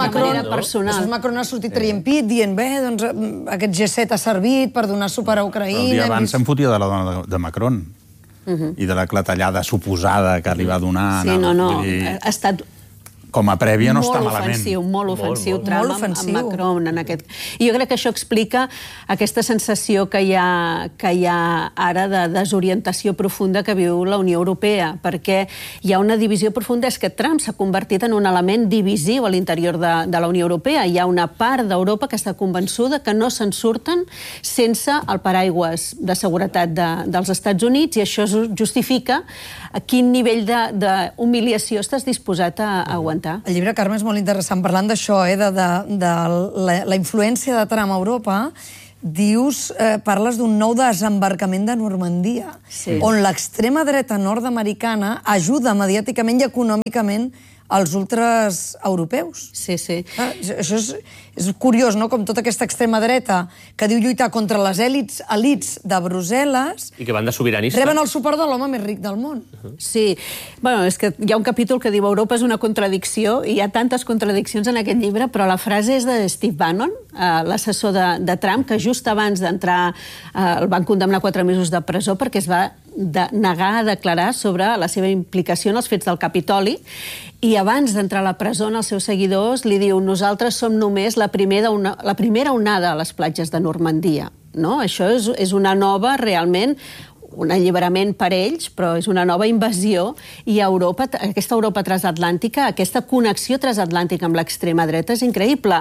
Macron ha sortit traient pit, dient, bé, doncs aquest G7 ha servit per donar suport a Ucraïna... El dia abans se'n fotia de la dona de Macron i de la clatellada suposada que li va donar... Sí, no, ha estat com a prèvia no està malament. Molt ofensiu Trump amb Macron. I jo crec que això explica aquesta sensació que hi ha ara de desorientació profunda que viu la Unió Europea, perquè hi ha una divisió profunda. És que Trump s'ha convertit en un element divisiu a l'interior de la Unió Europea. Hi ha una part d'Europa que està convençuda que no se'n surten sense el paraigües de seguretat dels Estats Units, i això justifica a quin nivell d'humiliació estàs disposat a aguantar. El llibre, Carme, és molt interessant parlant d'això, de la influència de Trump a Europa. Dius, parles d'un nou desembarcament de Normandia, on l'extrema dreta nord-americana ajuda mediàticament i econòmicament als ultres europeus. Sí. Això és curiós, no?, com tota aquesta extrema dreta que diu lluitar contra les elits de Brussel·les i que van de sobiranistes. Reben el suport de l'home més ric del món. Sí. Bueno, és que hi ha un capítol que diu Europa és una contradicció, i hi ha tantes contradiccions en aquest llibre, però la frase és de Steve Bannon, l'assessor de Trump, que just abans d'entrar el van condemnar a 4 mesos de presó perquè es va negar a declarar sobre la seva implicació en els fets del Capitoli, i abans d'entrar a la presó als seus seguidors li diu: nosaltres som només la primera onada a les platges de Normandia. Això és una nova, realment, un alliberament per ells, però és una nova invasió, i aquesta Europa transatlàntica, aquesta connexió transatlàntica amb l'extrema dreta és increïble,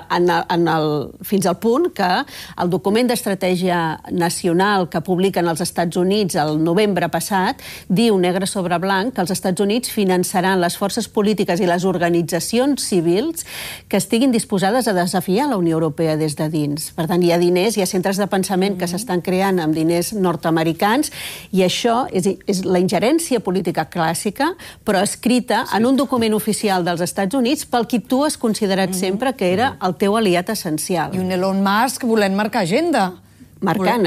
fins al punt que el document d'estratègia nacional que publiquen els Estats Units el novembre passat diu negre sobre blanc que els Estats Units finançaran les forces polítiques i les organitzacions civils que estiguin disposades a desafiar la Unió Europea des de dins. Per tant, hi ha diners, hi ha centres de pensament que s'estan creant amb diners nord-americans, i això és la ingerència política clàssica, però escrita en un document oficial dels Estats Units pel qui tu has considerat sempre que era el teu aliat essencial. I un Elon Musk volent marcar agenda. Marcant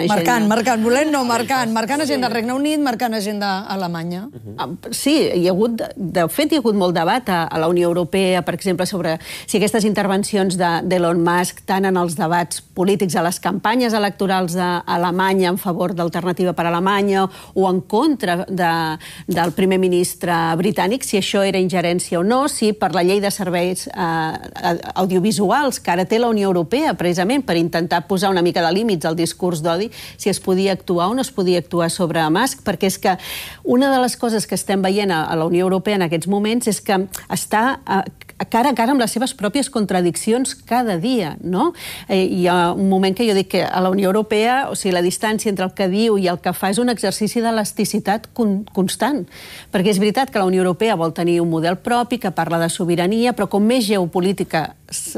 agenda al Regne Unit, marcant agenda a Alemanya. Sí, de fet hi ha hagut molt debat a la Unió Europea, per exemple, sobre si aquestes intervencions d'Elon Musk, tant en els debats polítics a les campanyes electorals d'Alemanya en favor d'Alternativa per Alemanya o en contra del primer ministre britànic, si això era ingerència o no, si per la llei de serveis audiovisuals que ara té la Unió Europea, precisament per intentar posar una mica de límits al discurs d'odi, si es podia actuar o no es podia actuar sobre Musk, perquè és que una de les coses que estem veient a la Unió Europea en aquests moments és que està cara a cara amb les seves pròpies contradiccions cada dia, no? Hi ha un moment que jo dic que a la Unió Europea, o sigui, la distància entre el que diu i el que fa és un exercici d'elasticitat constant, perquè és veritat que la Unió Europea vol tenir un model propi, que parla de sobirania, però com més geopolítica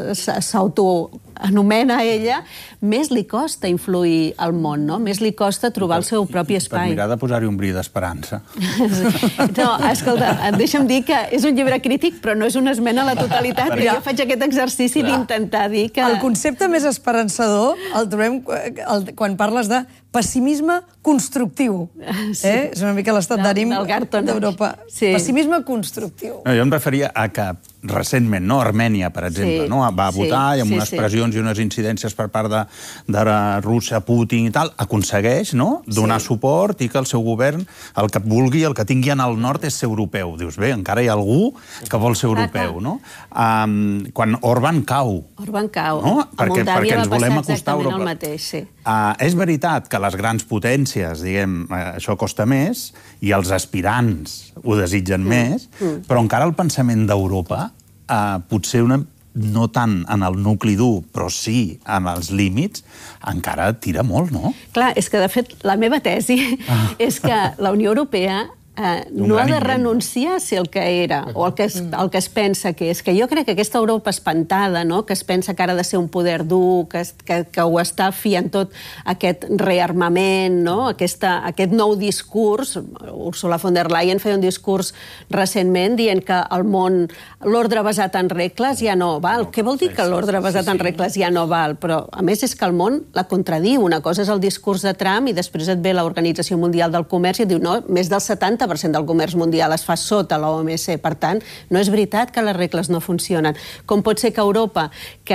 s'autoanomena ella, més li costa influir al món, no? Més li costa trobar el seu propi espai. Per mirar de posar-hi un bri d'esperança. No, escolta, deixa'm dir que és un llibre crític, però no és una esmena a la totalitat. Jo faig aquest exercici d'intentar dir que... El concepte més esperançador el trobem quan parles de pessimisme constructiu. És una mica l'estat d'ànim d'Europa. Pessimisme constructiu. Jo em referia a que recentment, Armènia, per exemple, va votar i amb unes pressions i unes incidències per part de Rússia, Putin i tal, aconsegueix donar suport i que el seu govern, el que vulgui, el que tingui en el nord és ser europeu. Dius, bé, encara hi ha algú que vol ser europeu, no? Quan Orbán cau. Orbán cau. Perquè ens volem acostar a Europa. El mateix, sí. És veritat que les grans potències, diguem, això costa més, i els aspirants ho desitgen més, però encara el pensament d'Europa, potser no tant en el nucli dur, però sí en els límits, encara tira molt, no? Clar, és que, de fet, la meva tesi és que la Unió Europea no ha de renunciar a ser el que era o el que es pensa que és. Que jo crec que aquesta Europa espantada, que es pensa que ara ha de ser un poder dur, que ho està fiant tot aquest rearmament, aquest nou discurs. Ursula von der Leyen feia un discurs recentment dient que el món, l'ordre basat en regles ja no val. Què vol dir que l'ordre basat en regles ja no val? Però, a més, és que el món la contradiu. Una cosa és el discurs de Trump i després et ve l'Organització Mundial del Comerç i et diu, no, més del 70% del comerç mundial es fa sota l'OMC. Per tant, no és veritat que les regles no funcionen. Com pot ser que Europa, que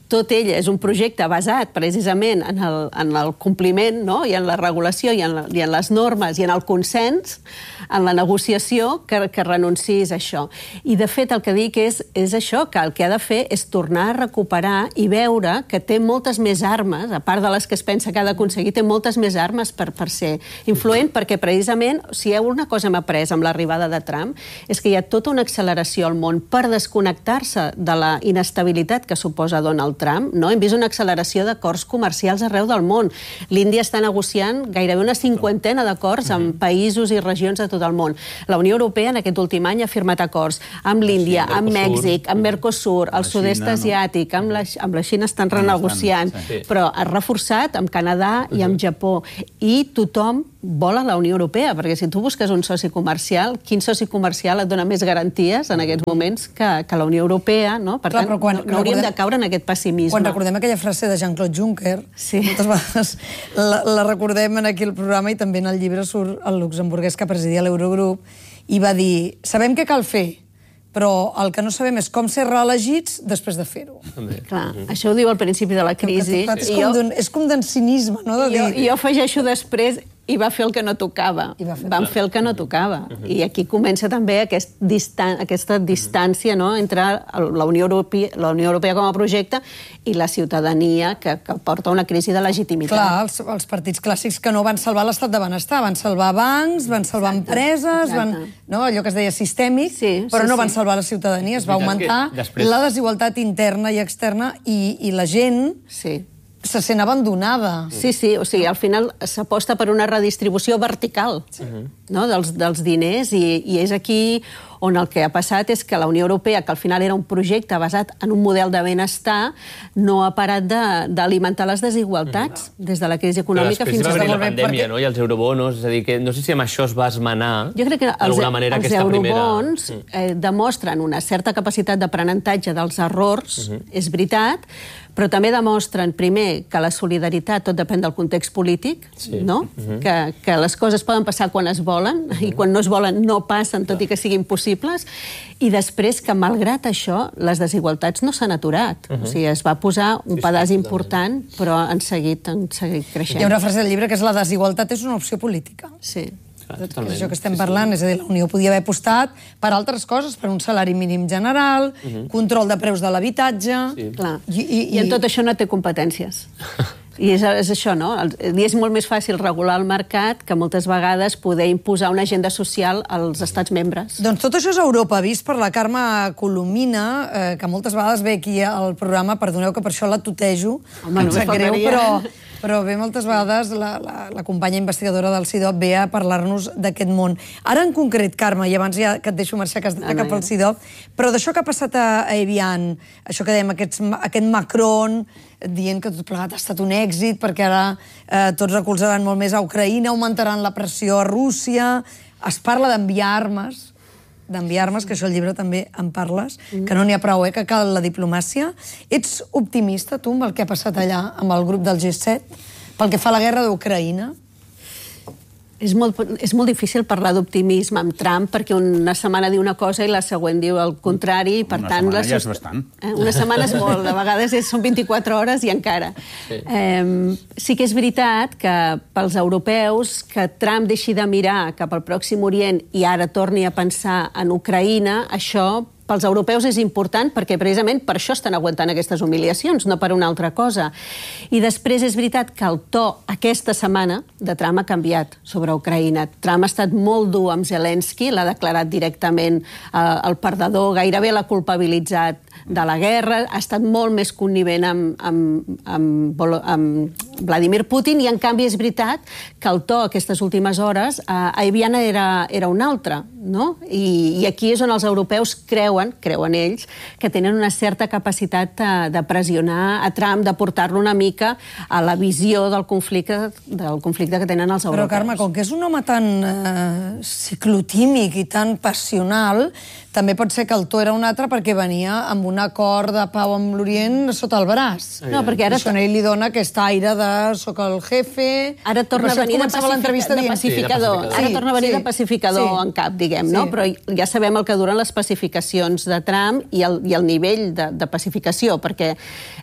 tot ell és un projecte basat precisament en el compliment, no? I en la regulació i en les normes i en el consens, en la negociació, que renunciïs a això. I de fet el que dic és això, que el que ha de fer és tornar a recuperar i veure que té moltes més armes, a part de les que es pensa que ha d'aconseguir, té moltes més armes per ser influent, perquè precisament, si hi ha una cosa hem après amb l'arribada de Trump, és que hi ha tota una acceleració al món per desconnectar-se de la inestabilitat que suposa Donald Trump, no? Hem vist una acceleració d'acords comercials arreu del món. L'Índia està negociant gairebé una 50ena d'acords amb països i regions de tot el món. La Unió Europea en aquest últim any ha firmat acords amb l'Índia, amb Mèxic, amb Mercosur, el sud-est asiàtic, amb la Xina estan renegociant, però ha reforçat amb Canadà i amb Japó. I tothom vol a la Unió Europea, perquè si tu busques un soci comercial, quin soci comercial et dona més garanties en aquests moments que la Unió Europea, no? Per tant, no hauríem de caure en aquest pessimisme. Quan recordem aquella frase de Jean-Claude Juncker, moltes vegades la recordem aquí al programa i també en el llibre surt el luxemburguès que presidia l'Eurogrup i va dir, sabem què cal fer, però el que no sabem és com ser reelegits després de fer-ho. Clar, això ho diu al principi de la crisi. És com d'un cinisme, no? I jo afegeixo després i va fer el que no tocava. Van fer el que no tocava. I aquí comença també aquesta distància entre la Unió Europea com a projecte i la ciutadania que porta una crisi de legitimitat. Clar, els partits clàssics que no van salvar l'estat de benestar, van salvar bancs, van salvar empreses, allò que es deia sistèmic, però no van salvar la ciutadania, es va augmentar la desigualtat interna i externa i la gent se sent abandonada. Sí, o sigui, al final s'aposta per una redistribució vertical dels diners i és aquí on el que ha passat és que la Unió Europea, que al final era un projecte basat en un model de benestar, no ha parat d'alimentar les desigualtats des de la crisi econòmica fins a... Però després va venir la pandèmia, no? I els eurobonos, és a dir, que no sé si amb això es va esmenar d'alguna manera aquesta primera... Jo crec que els eurobons demostren una certa capacitat d'aprenentatge dels errors, és veritat, però també demostren, primer, que la solidaritat tot depèn del context polític, no? Que les coses poden passar quan es volen i quan no es volen no passen, tot i que siguin possibles, i després que, malgrat això, les desigualtats no s'han aturat. O sigui, es va posar un pedaç important, però han seguit creixent. Hi ha una frase del llibre que és la desigualtat és una opció política. Sí. És això que estem parlant, és a dir, la Unió podia haver apostat per altres coses, per un salari mínim general, control de preus de l'habitatge... I en tot això no té competències. I és això, no? És molt més fàcil regular el mercat que moltes vegades poder imposar una agenda social als estats membres. Doncs tot això és Europa, vist per la Carme Colomina, que moltes vegades ve aquí al programa, perdoneu que per això la tutejo, em sap greu, però bé, moltes vegades la companya investigadora del CIDOB ve a parlar-nos d'aquest món. Ara en concret, Carme, i abans ja que et deixo marxar, que has d'anar cap al CIDOB, però d'això que ha passat a Evian, això que dèiem, aquest Macron dient que tot plegat ha estat un èxit, perquè ara tots recolzaran molt més a Ucraïna, augmentaran la pressió a Rússia, es parla d'enviar armes, que això al llibre també en parles, que no n'hi ha prou, que cal la diplomàcia. Ets optimista, tu, amb el que ha passat allà amb el grup del G7, pel que fa a la guerra d'Ucraïna? És molt difícil parlar d'optimisme amb Trump perquè una setmana diu una cosa i la següent diu el contrari. Per tant, una setmana ja és bastant. Una setmana és molt, a vegades són 24 hores i encara. Sí que és veritat que pels europeus que Trump deixi de mirar cap al Pròxim Orient i ara torni a pensar en Ucraïna, això pels europeus és important perquè precisament per això estan aguantant aquestes humiliacions, no per una altra cosa. I després és veritat que el to aquesta setmana de Trump ha canviat sobre Ucraïna. Trump ha estat molt dur amb Zelensky, l'ha declarat directament el perdedor, gairebé l'ha culpabilitzat de la guerra, ha estat molt més connivent amb Vladimir Putin i en canvi és veritat que el to aquestes últimes hores a Evian era un altre, no? I aquí és on els europeus creuen ells, que tenen una certa capacitat de pressionar a Trump, de portar-lo una mica a la visió del conflicte que tenen els europeus. Però, Carme, com que és un home tan ciclotímic i tan passional, també pot ser que el to era un altre perquè venia amb un acord de pau amb l'Orient sota el braç. No, perquè ara... Això a ell li dona aquest aire de soc el jefe... Ara torna a venir de pacificador. Ara torna a venir de pacificador en cap, diguem, no? Però ja sabem el que duren les pacificacions de Trump i el nivell de pacificació, perquè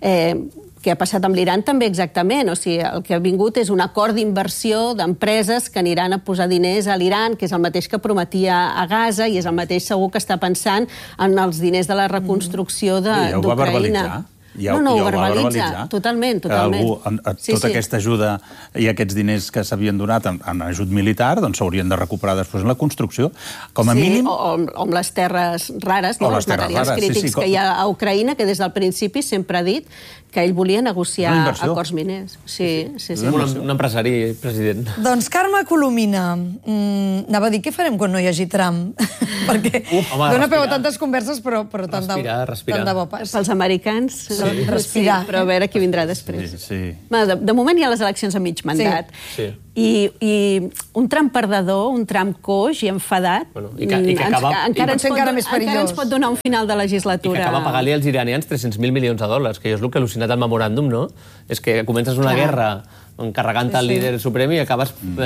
que ha passat amb l'Iran també exactament. O sigui, el que ha vingut és un acord d'inversió d'empreses que aniran a posar diners a l'Iran, que és el mateix que prometia a Gaza i és el mateix segur que està pensant en els diners de la reconstrucció d'Ucraïna. Ja ho va verbalitzar. No, ho verbalitza, totalment. Tota aquesta ajuda i aquests diners que s'havien donat en ajut militar s'haurien de recuperar després en la construcció. Com a mínim... O amb les terres rares, els materials crítics que hi ha a Ucraïna, que des del principi sempre ha dit que ell volia negociar acords miners. Sí. Un empresari, president. Doncs Carme Colomina, anava a dir què farem quan no hi hagi Trump? Perquè dona peu a tantes converses, però tant de bo pas. Pels americans... Respirar. Però a veure qui vindrà després. De moment hi ha les eleccions a mig mandat. I un Trump perdedor, un Trump coix i enfadat, encara ens pot donar un final de legislatura. I que acaba pagant-li als iranians 300.000 milions de dòlars, que és el que ha al·lucinat el memoràndum, no? És que comences una guerra encarregant el líder suprem i acabes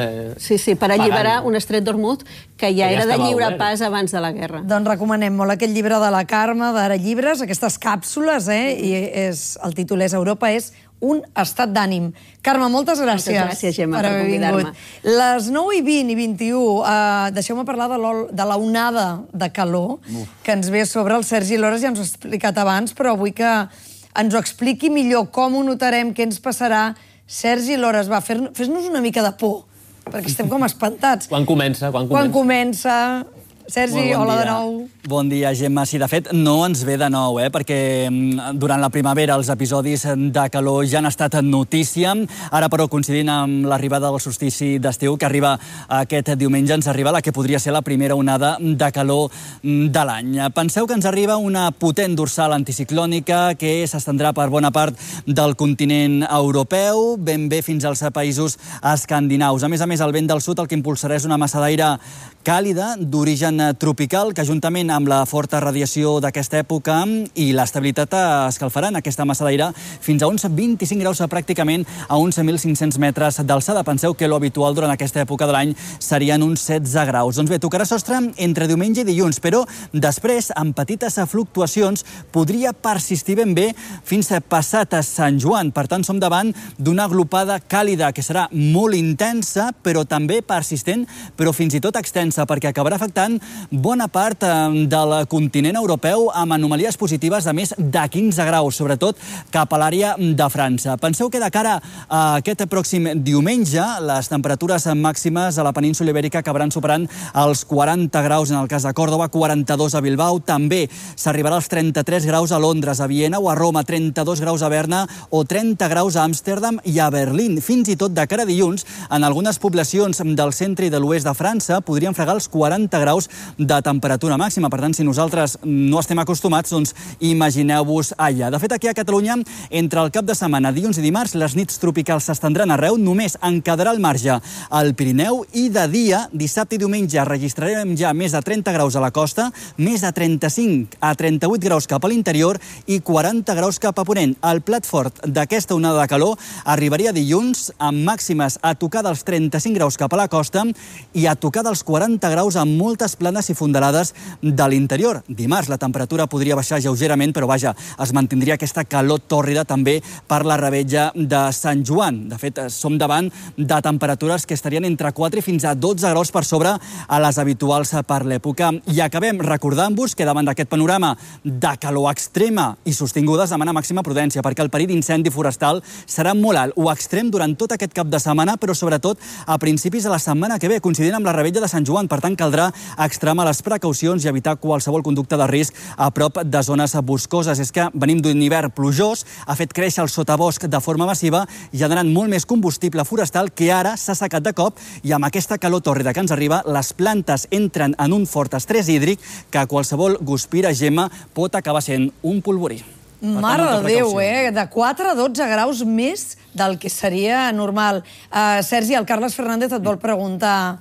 per alliberar un estret d'Hormuz que ja era de lliure pas abans de la guerra. Doncs recomanem molt aquest llibre de la Carme, d'Ara Llibres, aquestes càpsules, i el títol és Europa és un estat d'ànim. Carme, moltes gràcies. Moltes gràcies, Gemma, per convidar-me. Les 9:20 i 21, deixeu-me parlar de la onada de calor que ens ve a sobre. El Sergi Lores ja ens ho ha explicat abans, però vull que ens ho expliqui millor, com ho notarem, què ens passarà. Sergi Lores, va, fes-nos una mica de por, perquè estem com espantats. Quan comença? Quan comença? Sergi, hola de nou. Bon dia, Gemma. Sí, de fet, no ens ve de nou, perquè durant la primavera els episodis de calor ja han estat notícia. Ara, però, coincidint amb l'arribada del solstici d'estiu, que arriba aquest diumenge, ens arriba la que podria ser la primera onada de calor de l'any. Penseu que ens arriba una potent dorsal anticiclònica que s'estendrà per bona part del continent europeu, ben bé fins als països escandinaus. A més, el vent del sud el que impulsarà és una massa d'aire càlida, d'origen tropical, que juntament amb la forta radiació d'aquesta època i l'estabilitat escalfaran aquesta massa d'aire fins a uns 25 graus pràcticament a uns 1.500 metres d'alçada. Penseu que l'habitual durant aquesta època de l'any serien uns 16 graus. Doncs bé, tocarà sostre entre diumenge i dilluns, però després, amb petites fluctuacions, podria persistir ben bé fins a passat a Sant Joan. Per tant, som davant d'una aglopada càlida que serà molt intensa, però també persistent, però fins i tot extensa, perquè acabarà afectant bona part del continent europeu amb anomalies positives de més de 15 graus, sobretot cap a l'àrea de França. Penseu que de cara a aquest pròxim diumenge, les temperatures màximes a la península Ibèrica acabaran superant els 40 graus en el cas de Còrdova, 42 a Bilbao, també s'arribarà als 33 graus a Londres, a Viena o a Roma, 32 graus a Berna o 30 graus a Amsterdam i a Berlín. Fins i tot de cara a dilluns, en algunes poblacions del centre i de l'oest de França podrien fregar els 40 graus de temperatura màxima. Per tant, si nosaltres no estem acostumats, doncs imagineu-vos allà. De fet, aquí a Catalunya, entre el cap de setmana, dilluns i dimarts, les nits tropicals s'estendran arreu, només en quedarà al marge al Pirineu i de dia, dissabte i diumenge, registrarem ja més de 30 graus a la costa, més de 35 a 38 graus cap a l'interior i 40 graus cap a ponent. El plat fort d'aquesta onada de calor arribaria dilluns amb màximes a tocar dels 35 graus cap a la costa i a tocar dels 40 graus amb moltes planes i fondalades de l'interior. Dimarts la temperatura podria baixar lleugerament, però vaja, es mantindria aquesta calor tòrrida també per la revetlla de Sant Joan. De fet, som davant de temperatures que estarien entre 4 i fins a 12 graus per sobre a les habituals per l'època. I acabem recordant-vos que davant d'aquest panorama de calor extrema i sostinguda es demana màxima prudència, perquè el perill d'incendi forestal serà molt alt o extrem durant tot aquest cap de setmana, però sobretot a principis de la setmana que ve, coincidint amb la revetlla de Sant Joan. Per tant, caldrà extremar les precaucions i evitar qualsevol conducta de risc a prop de zones boscoses. És que venim d'un hivern plujós, ha fet créixer el sotabosc de forma massiva, generant molt més combustible forestal que ara s'ha assecat de cop, i amb aquesta calor tòrrida que ens arriba, les plantes entren en un fort estrès hídric que qualsevol guspira, Gemma, pot acabar sent un polvorí. Mare de Déu, de 4 a 12 graus més del que seria normal. Sergi, el Carles Fernández et vol preguntar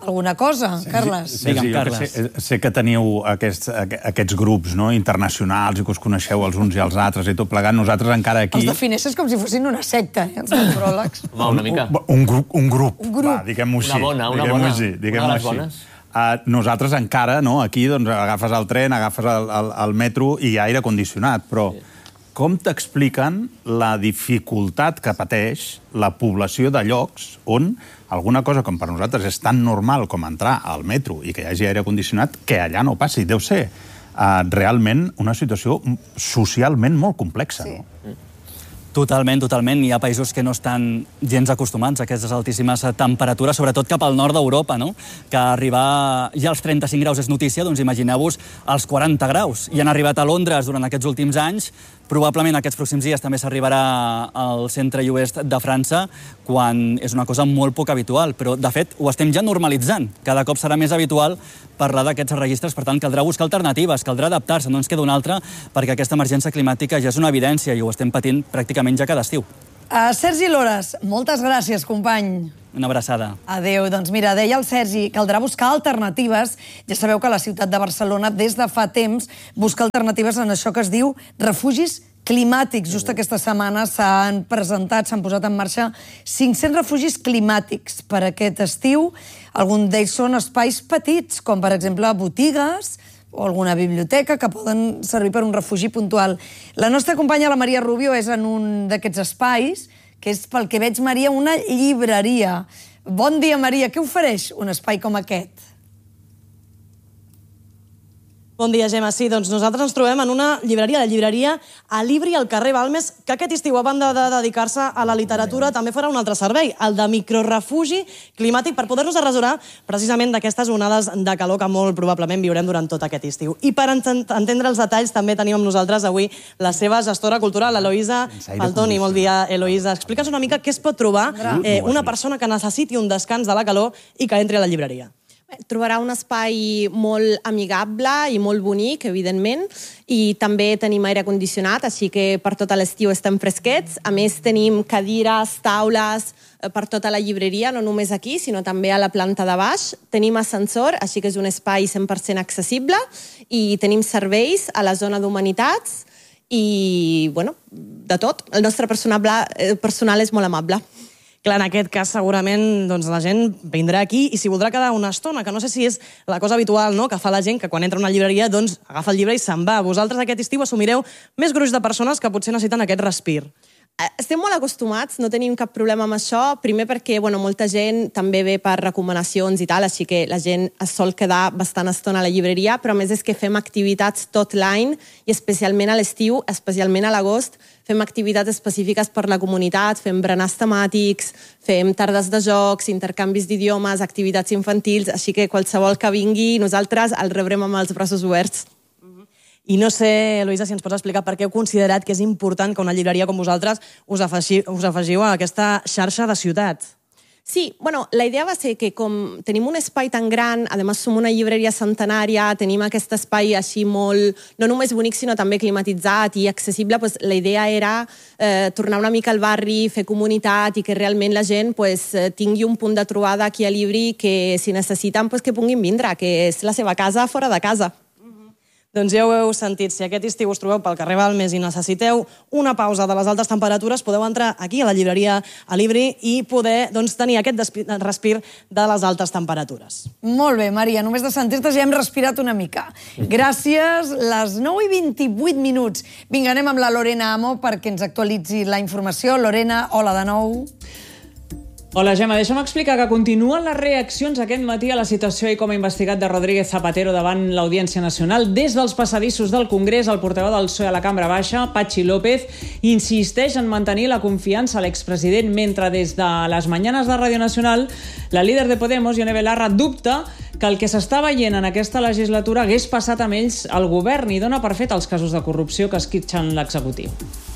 alguna cosa, Carles. Digue'm, Carles. Sé que teniu aquests grups internacionals i que us coneixeu els uns i els altres i tot plegat. Nosaltres encara aquí... Els defineixes com si fossin una secta, els contròlegs. Una mica. Un grup. Diguem-ho així. Una bona. Una de les bones. Nosaltres encara, aquí, agafes el tren, agafes el metro i hi ha aire condicionat, però com t'expliquen la dificultat que pateix la població de llocs on alguna cosa com per nosaltres és tan normal com entrar al metro i que hi hagi aire condicionat, que allà no passi? Deu ser realment una situació socialment molt complexa. Sí. Totalment. Hi ha països que no estan gens acostumats a aquestes altíssimes temperatures, sobretot cap al nord d'Europa, no? Que arribar ja als 35 graus és notícia, doncs imagineu-vos els 40 graus. I han arribat a Londres durant aquests últims anys. Probablement aquests pròxims dies també s'arribarà al centre i oest de França, quan és una cosa molt poc habitual. Però, de fet, ho estem ja normalitzant. Cada cop serà més habitual parlar d'aquests registres. Per tant, caldrà buscar alternatives, caldrà adaptar-se, no ens queda una altra, perquè aquesta emergència climàtica ja és una evidència i ho estem patint pràcticament ja cada estiu. Sergi Lores, moltes gràcies, company. Una abraçada. Adéu. Doncs mira, deia el Sergi, caldrà buscar alternatives. Ja sabeu que la ciutat de Barcelona des de fa temps busca alternatives en això que es diu refugis climàtics. Just aquesta setmana s'han posat en marxa 500 refugis climàtics per aquest estiu. Alguns d'ells són espais petits, com per exemple botigues o alguna biblioteca, que poden servir per un refugi puntual. La nostra companya, la Maria Rubio, és en un d'aquests espais, que és, pel que veig, Maria, una llibreria. Bon dia, Maria. Què ofereix un espai com aquest? Bon dia, Gemma. Sí, doncs nosaltres ens trobem en una llibreria, la llibreria Alibri al carrer Balmes, que aquest estiu, a banda de dedicar-se a la literatura, també farà un altre servei, el de microrefugi climàtic, per poder-nos arrasorar precisament d'aquestes onades de calor que molt probablement viurem durant tot aquest estiu. I per entendre els detalls també tenim amb nosaltres avui la seva gestora cultural, l'Eloïsa Faltoni. Molt dia, Eloïsa. Explica'ns una mica què es pot trobar una persona que necessiti un descans de la calor i que entri a la llibreria. Trobarà un espai molt amigable i molt bonic, evidentment, i també tenim aire condicionat, així que per tot l'estiu estem fresquets. A més, tenim cadires, taules per tota la llibreria, no només aquí, sinó també a la planta de baix. Tenim ascensor, així que és un espai 100% accessible, i tenim serveis a la zona d'humanitats i, bueno, de tot. El nostre personal és molt amable. Clar, en aquest cas segurament la gent vindrà aquí i s'hi voldrà quedar una estona, que no sé si és la cosa habitual que fa la gent, que quan entra a una llibreria agafa el llibre i se'n va. Vosaltres aquest estiu assumireu més gruix de persones que potser necessiten aquest respir. Estem molt acostumats, no tenim cap problema amb això, primer perquè molta gent també ve per recomanacions i tal, així que la gent es sol quedar bastant estona a la llibreria, però a més és que fem activitats tot l'any i especialment a l'estiu, especialment a l'agost, fem activitats específiques per la comunitat, fem berenars temàtics, fem tardes de jocs, intercanvis d'idiomes, activitats infantils, així que qualsevol que vingui, nosaltres el rebrem amb els braços oberts. I no sé, Eloïsa, si ens pots explicar per què heu considerat que és important que una llibreria com vosaltres us afegiu a aquesta xarxa de ciutat. Sí, la idea va ser que com tenim un espai tan gran, a més som una llibreria centenària, tenim aquest espai així molt, no només bonic, sinó també climatitzat i accessible, la idea era tornar una mica al barri, fer comunitat i que realment la gent tingui un punt de trobada aquí a Libri, que si necessiten que puguin vindre, que és la seva casa fora de casa. Doncs ja ho heu sentit, si aquest estiu us trobeu pel carrer Balmes i necessiteu una pausa de les altes temperatures, podeu entrar aquí a la llibreria Alibri i poder tenir aquest respir de les altes temperatures. Molt bé, Maria, només de sentir-te ja hem respirat una mica. Gràcies, les 9:28. Vinga, anem amb la Lorena Amo perquè ens actualitzi la informació. Lorena, hola de nou. Hola, Gemma. Deixa'm explicar que continuen les reaccions aquest matí a la situació i com ha investigat de Rodríguez Zapatero davant l'Audiència Nacional. Des dels passadissos del Congrés, el portaveu del PSOE a la Cambra Baixa, Patxi López, insisteix en mantenir la confiança a l'expresident, mentre des de les mañanes de Ràdio Nacional, la líder de Podemos, Ione Belarra, dubta que el que s'està veient en aquesta legislatura hagués passat amb ells al govern i dona per fet els casos de corrupció que esquitxen l'executiu.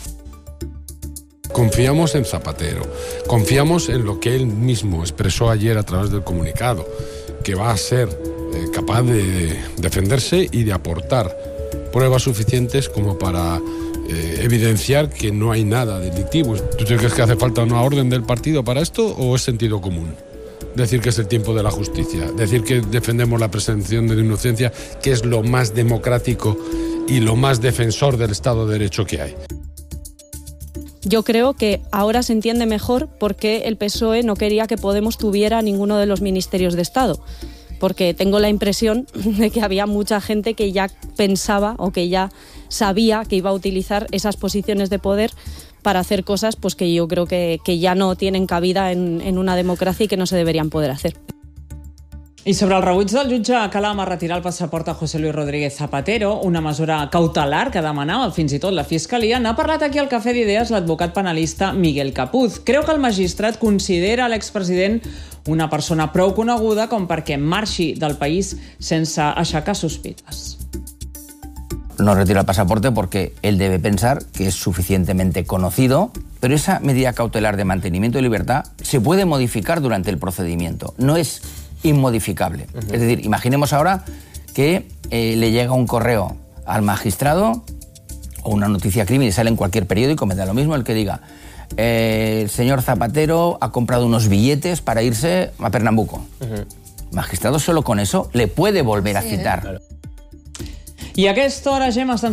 Confiamos en Zapatero, confiamos en lo que él mismo expresó ayer a través del comunicado, que va a ser capaz de defenderse y de aportar pruebas suficientes como para evidenciar que no hay nada delictivo. ¿Tú crees que hace falta una orden del partido para esto o es sentido común? decir que es el tiempo de la justicia, decir que defendemos la presunción de inocencia, que es lo más democrático y lo más defensor del Estado de Derecho que hay. Yo creo que ahora se entiende mejor por qué el PSOE no quería que Podemos tuviera ninguno de los ministerios de Estado. Porque tengo la impresión de que había mucha gente que ya pensaba o que ya sabía que iba a utilizar esas posiciones de poder para hacer cosas pues, que yo creo que ya no tienen cabida en una democracia y que no se deberían poder hacer. I sobre el rebuig del jutge Calam a retirar el passaport a José Luis Rodríguez Zapatero, una mesura cautelar que demanava fins i tot la Fiscalia, n'ha parlat aquí al Cafè d'Idees l'advocat penalista Miguel Capuz. Creu que el magistrat considera l'expresident una persona prou coneguda com perquè marxi del país sense aixecar sospites. No retira el pasaporte porque él debe pensar que es suficientemente conocido, pero esa medida cautelar de mantenimiento de libertad se puede modificar durante el procedimiento. No es inmodificable. Es decir, imaginemos ahora que le llega un correo al magistrado o una noticia crimen y sale en cualquier periódico, me da lo mismo el que diga el señor Zapatero ha comprado unos billetes para irse a Pernambuco. El magistrado solo con eso le puede volver a citar. I a aquesta hora, Gemma, estan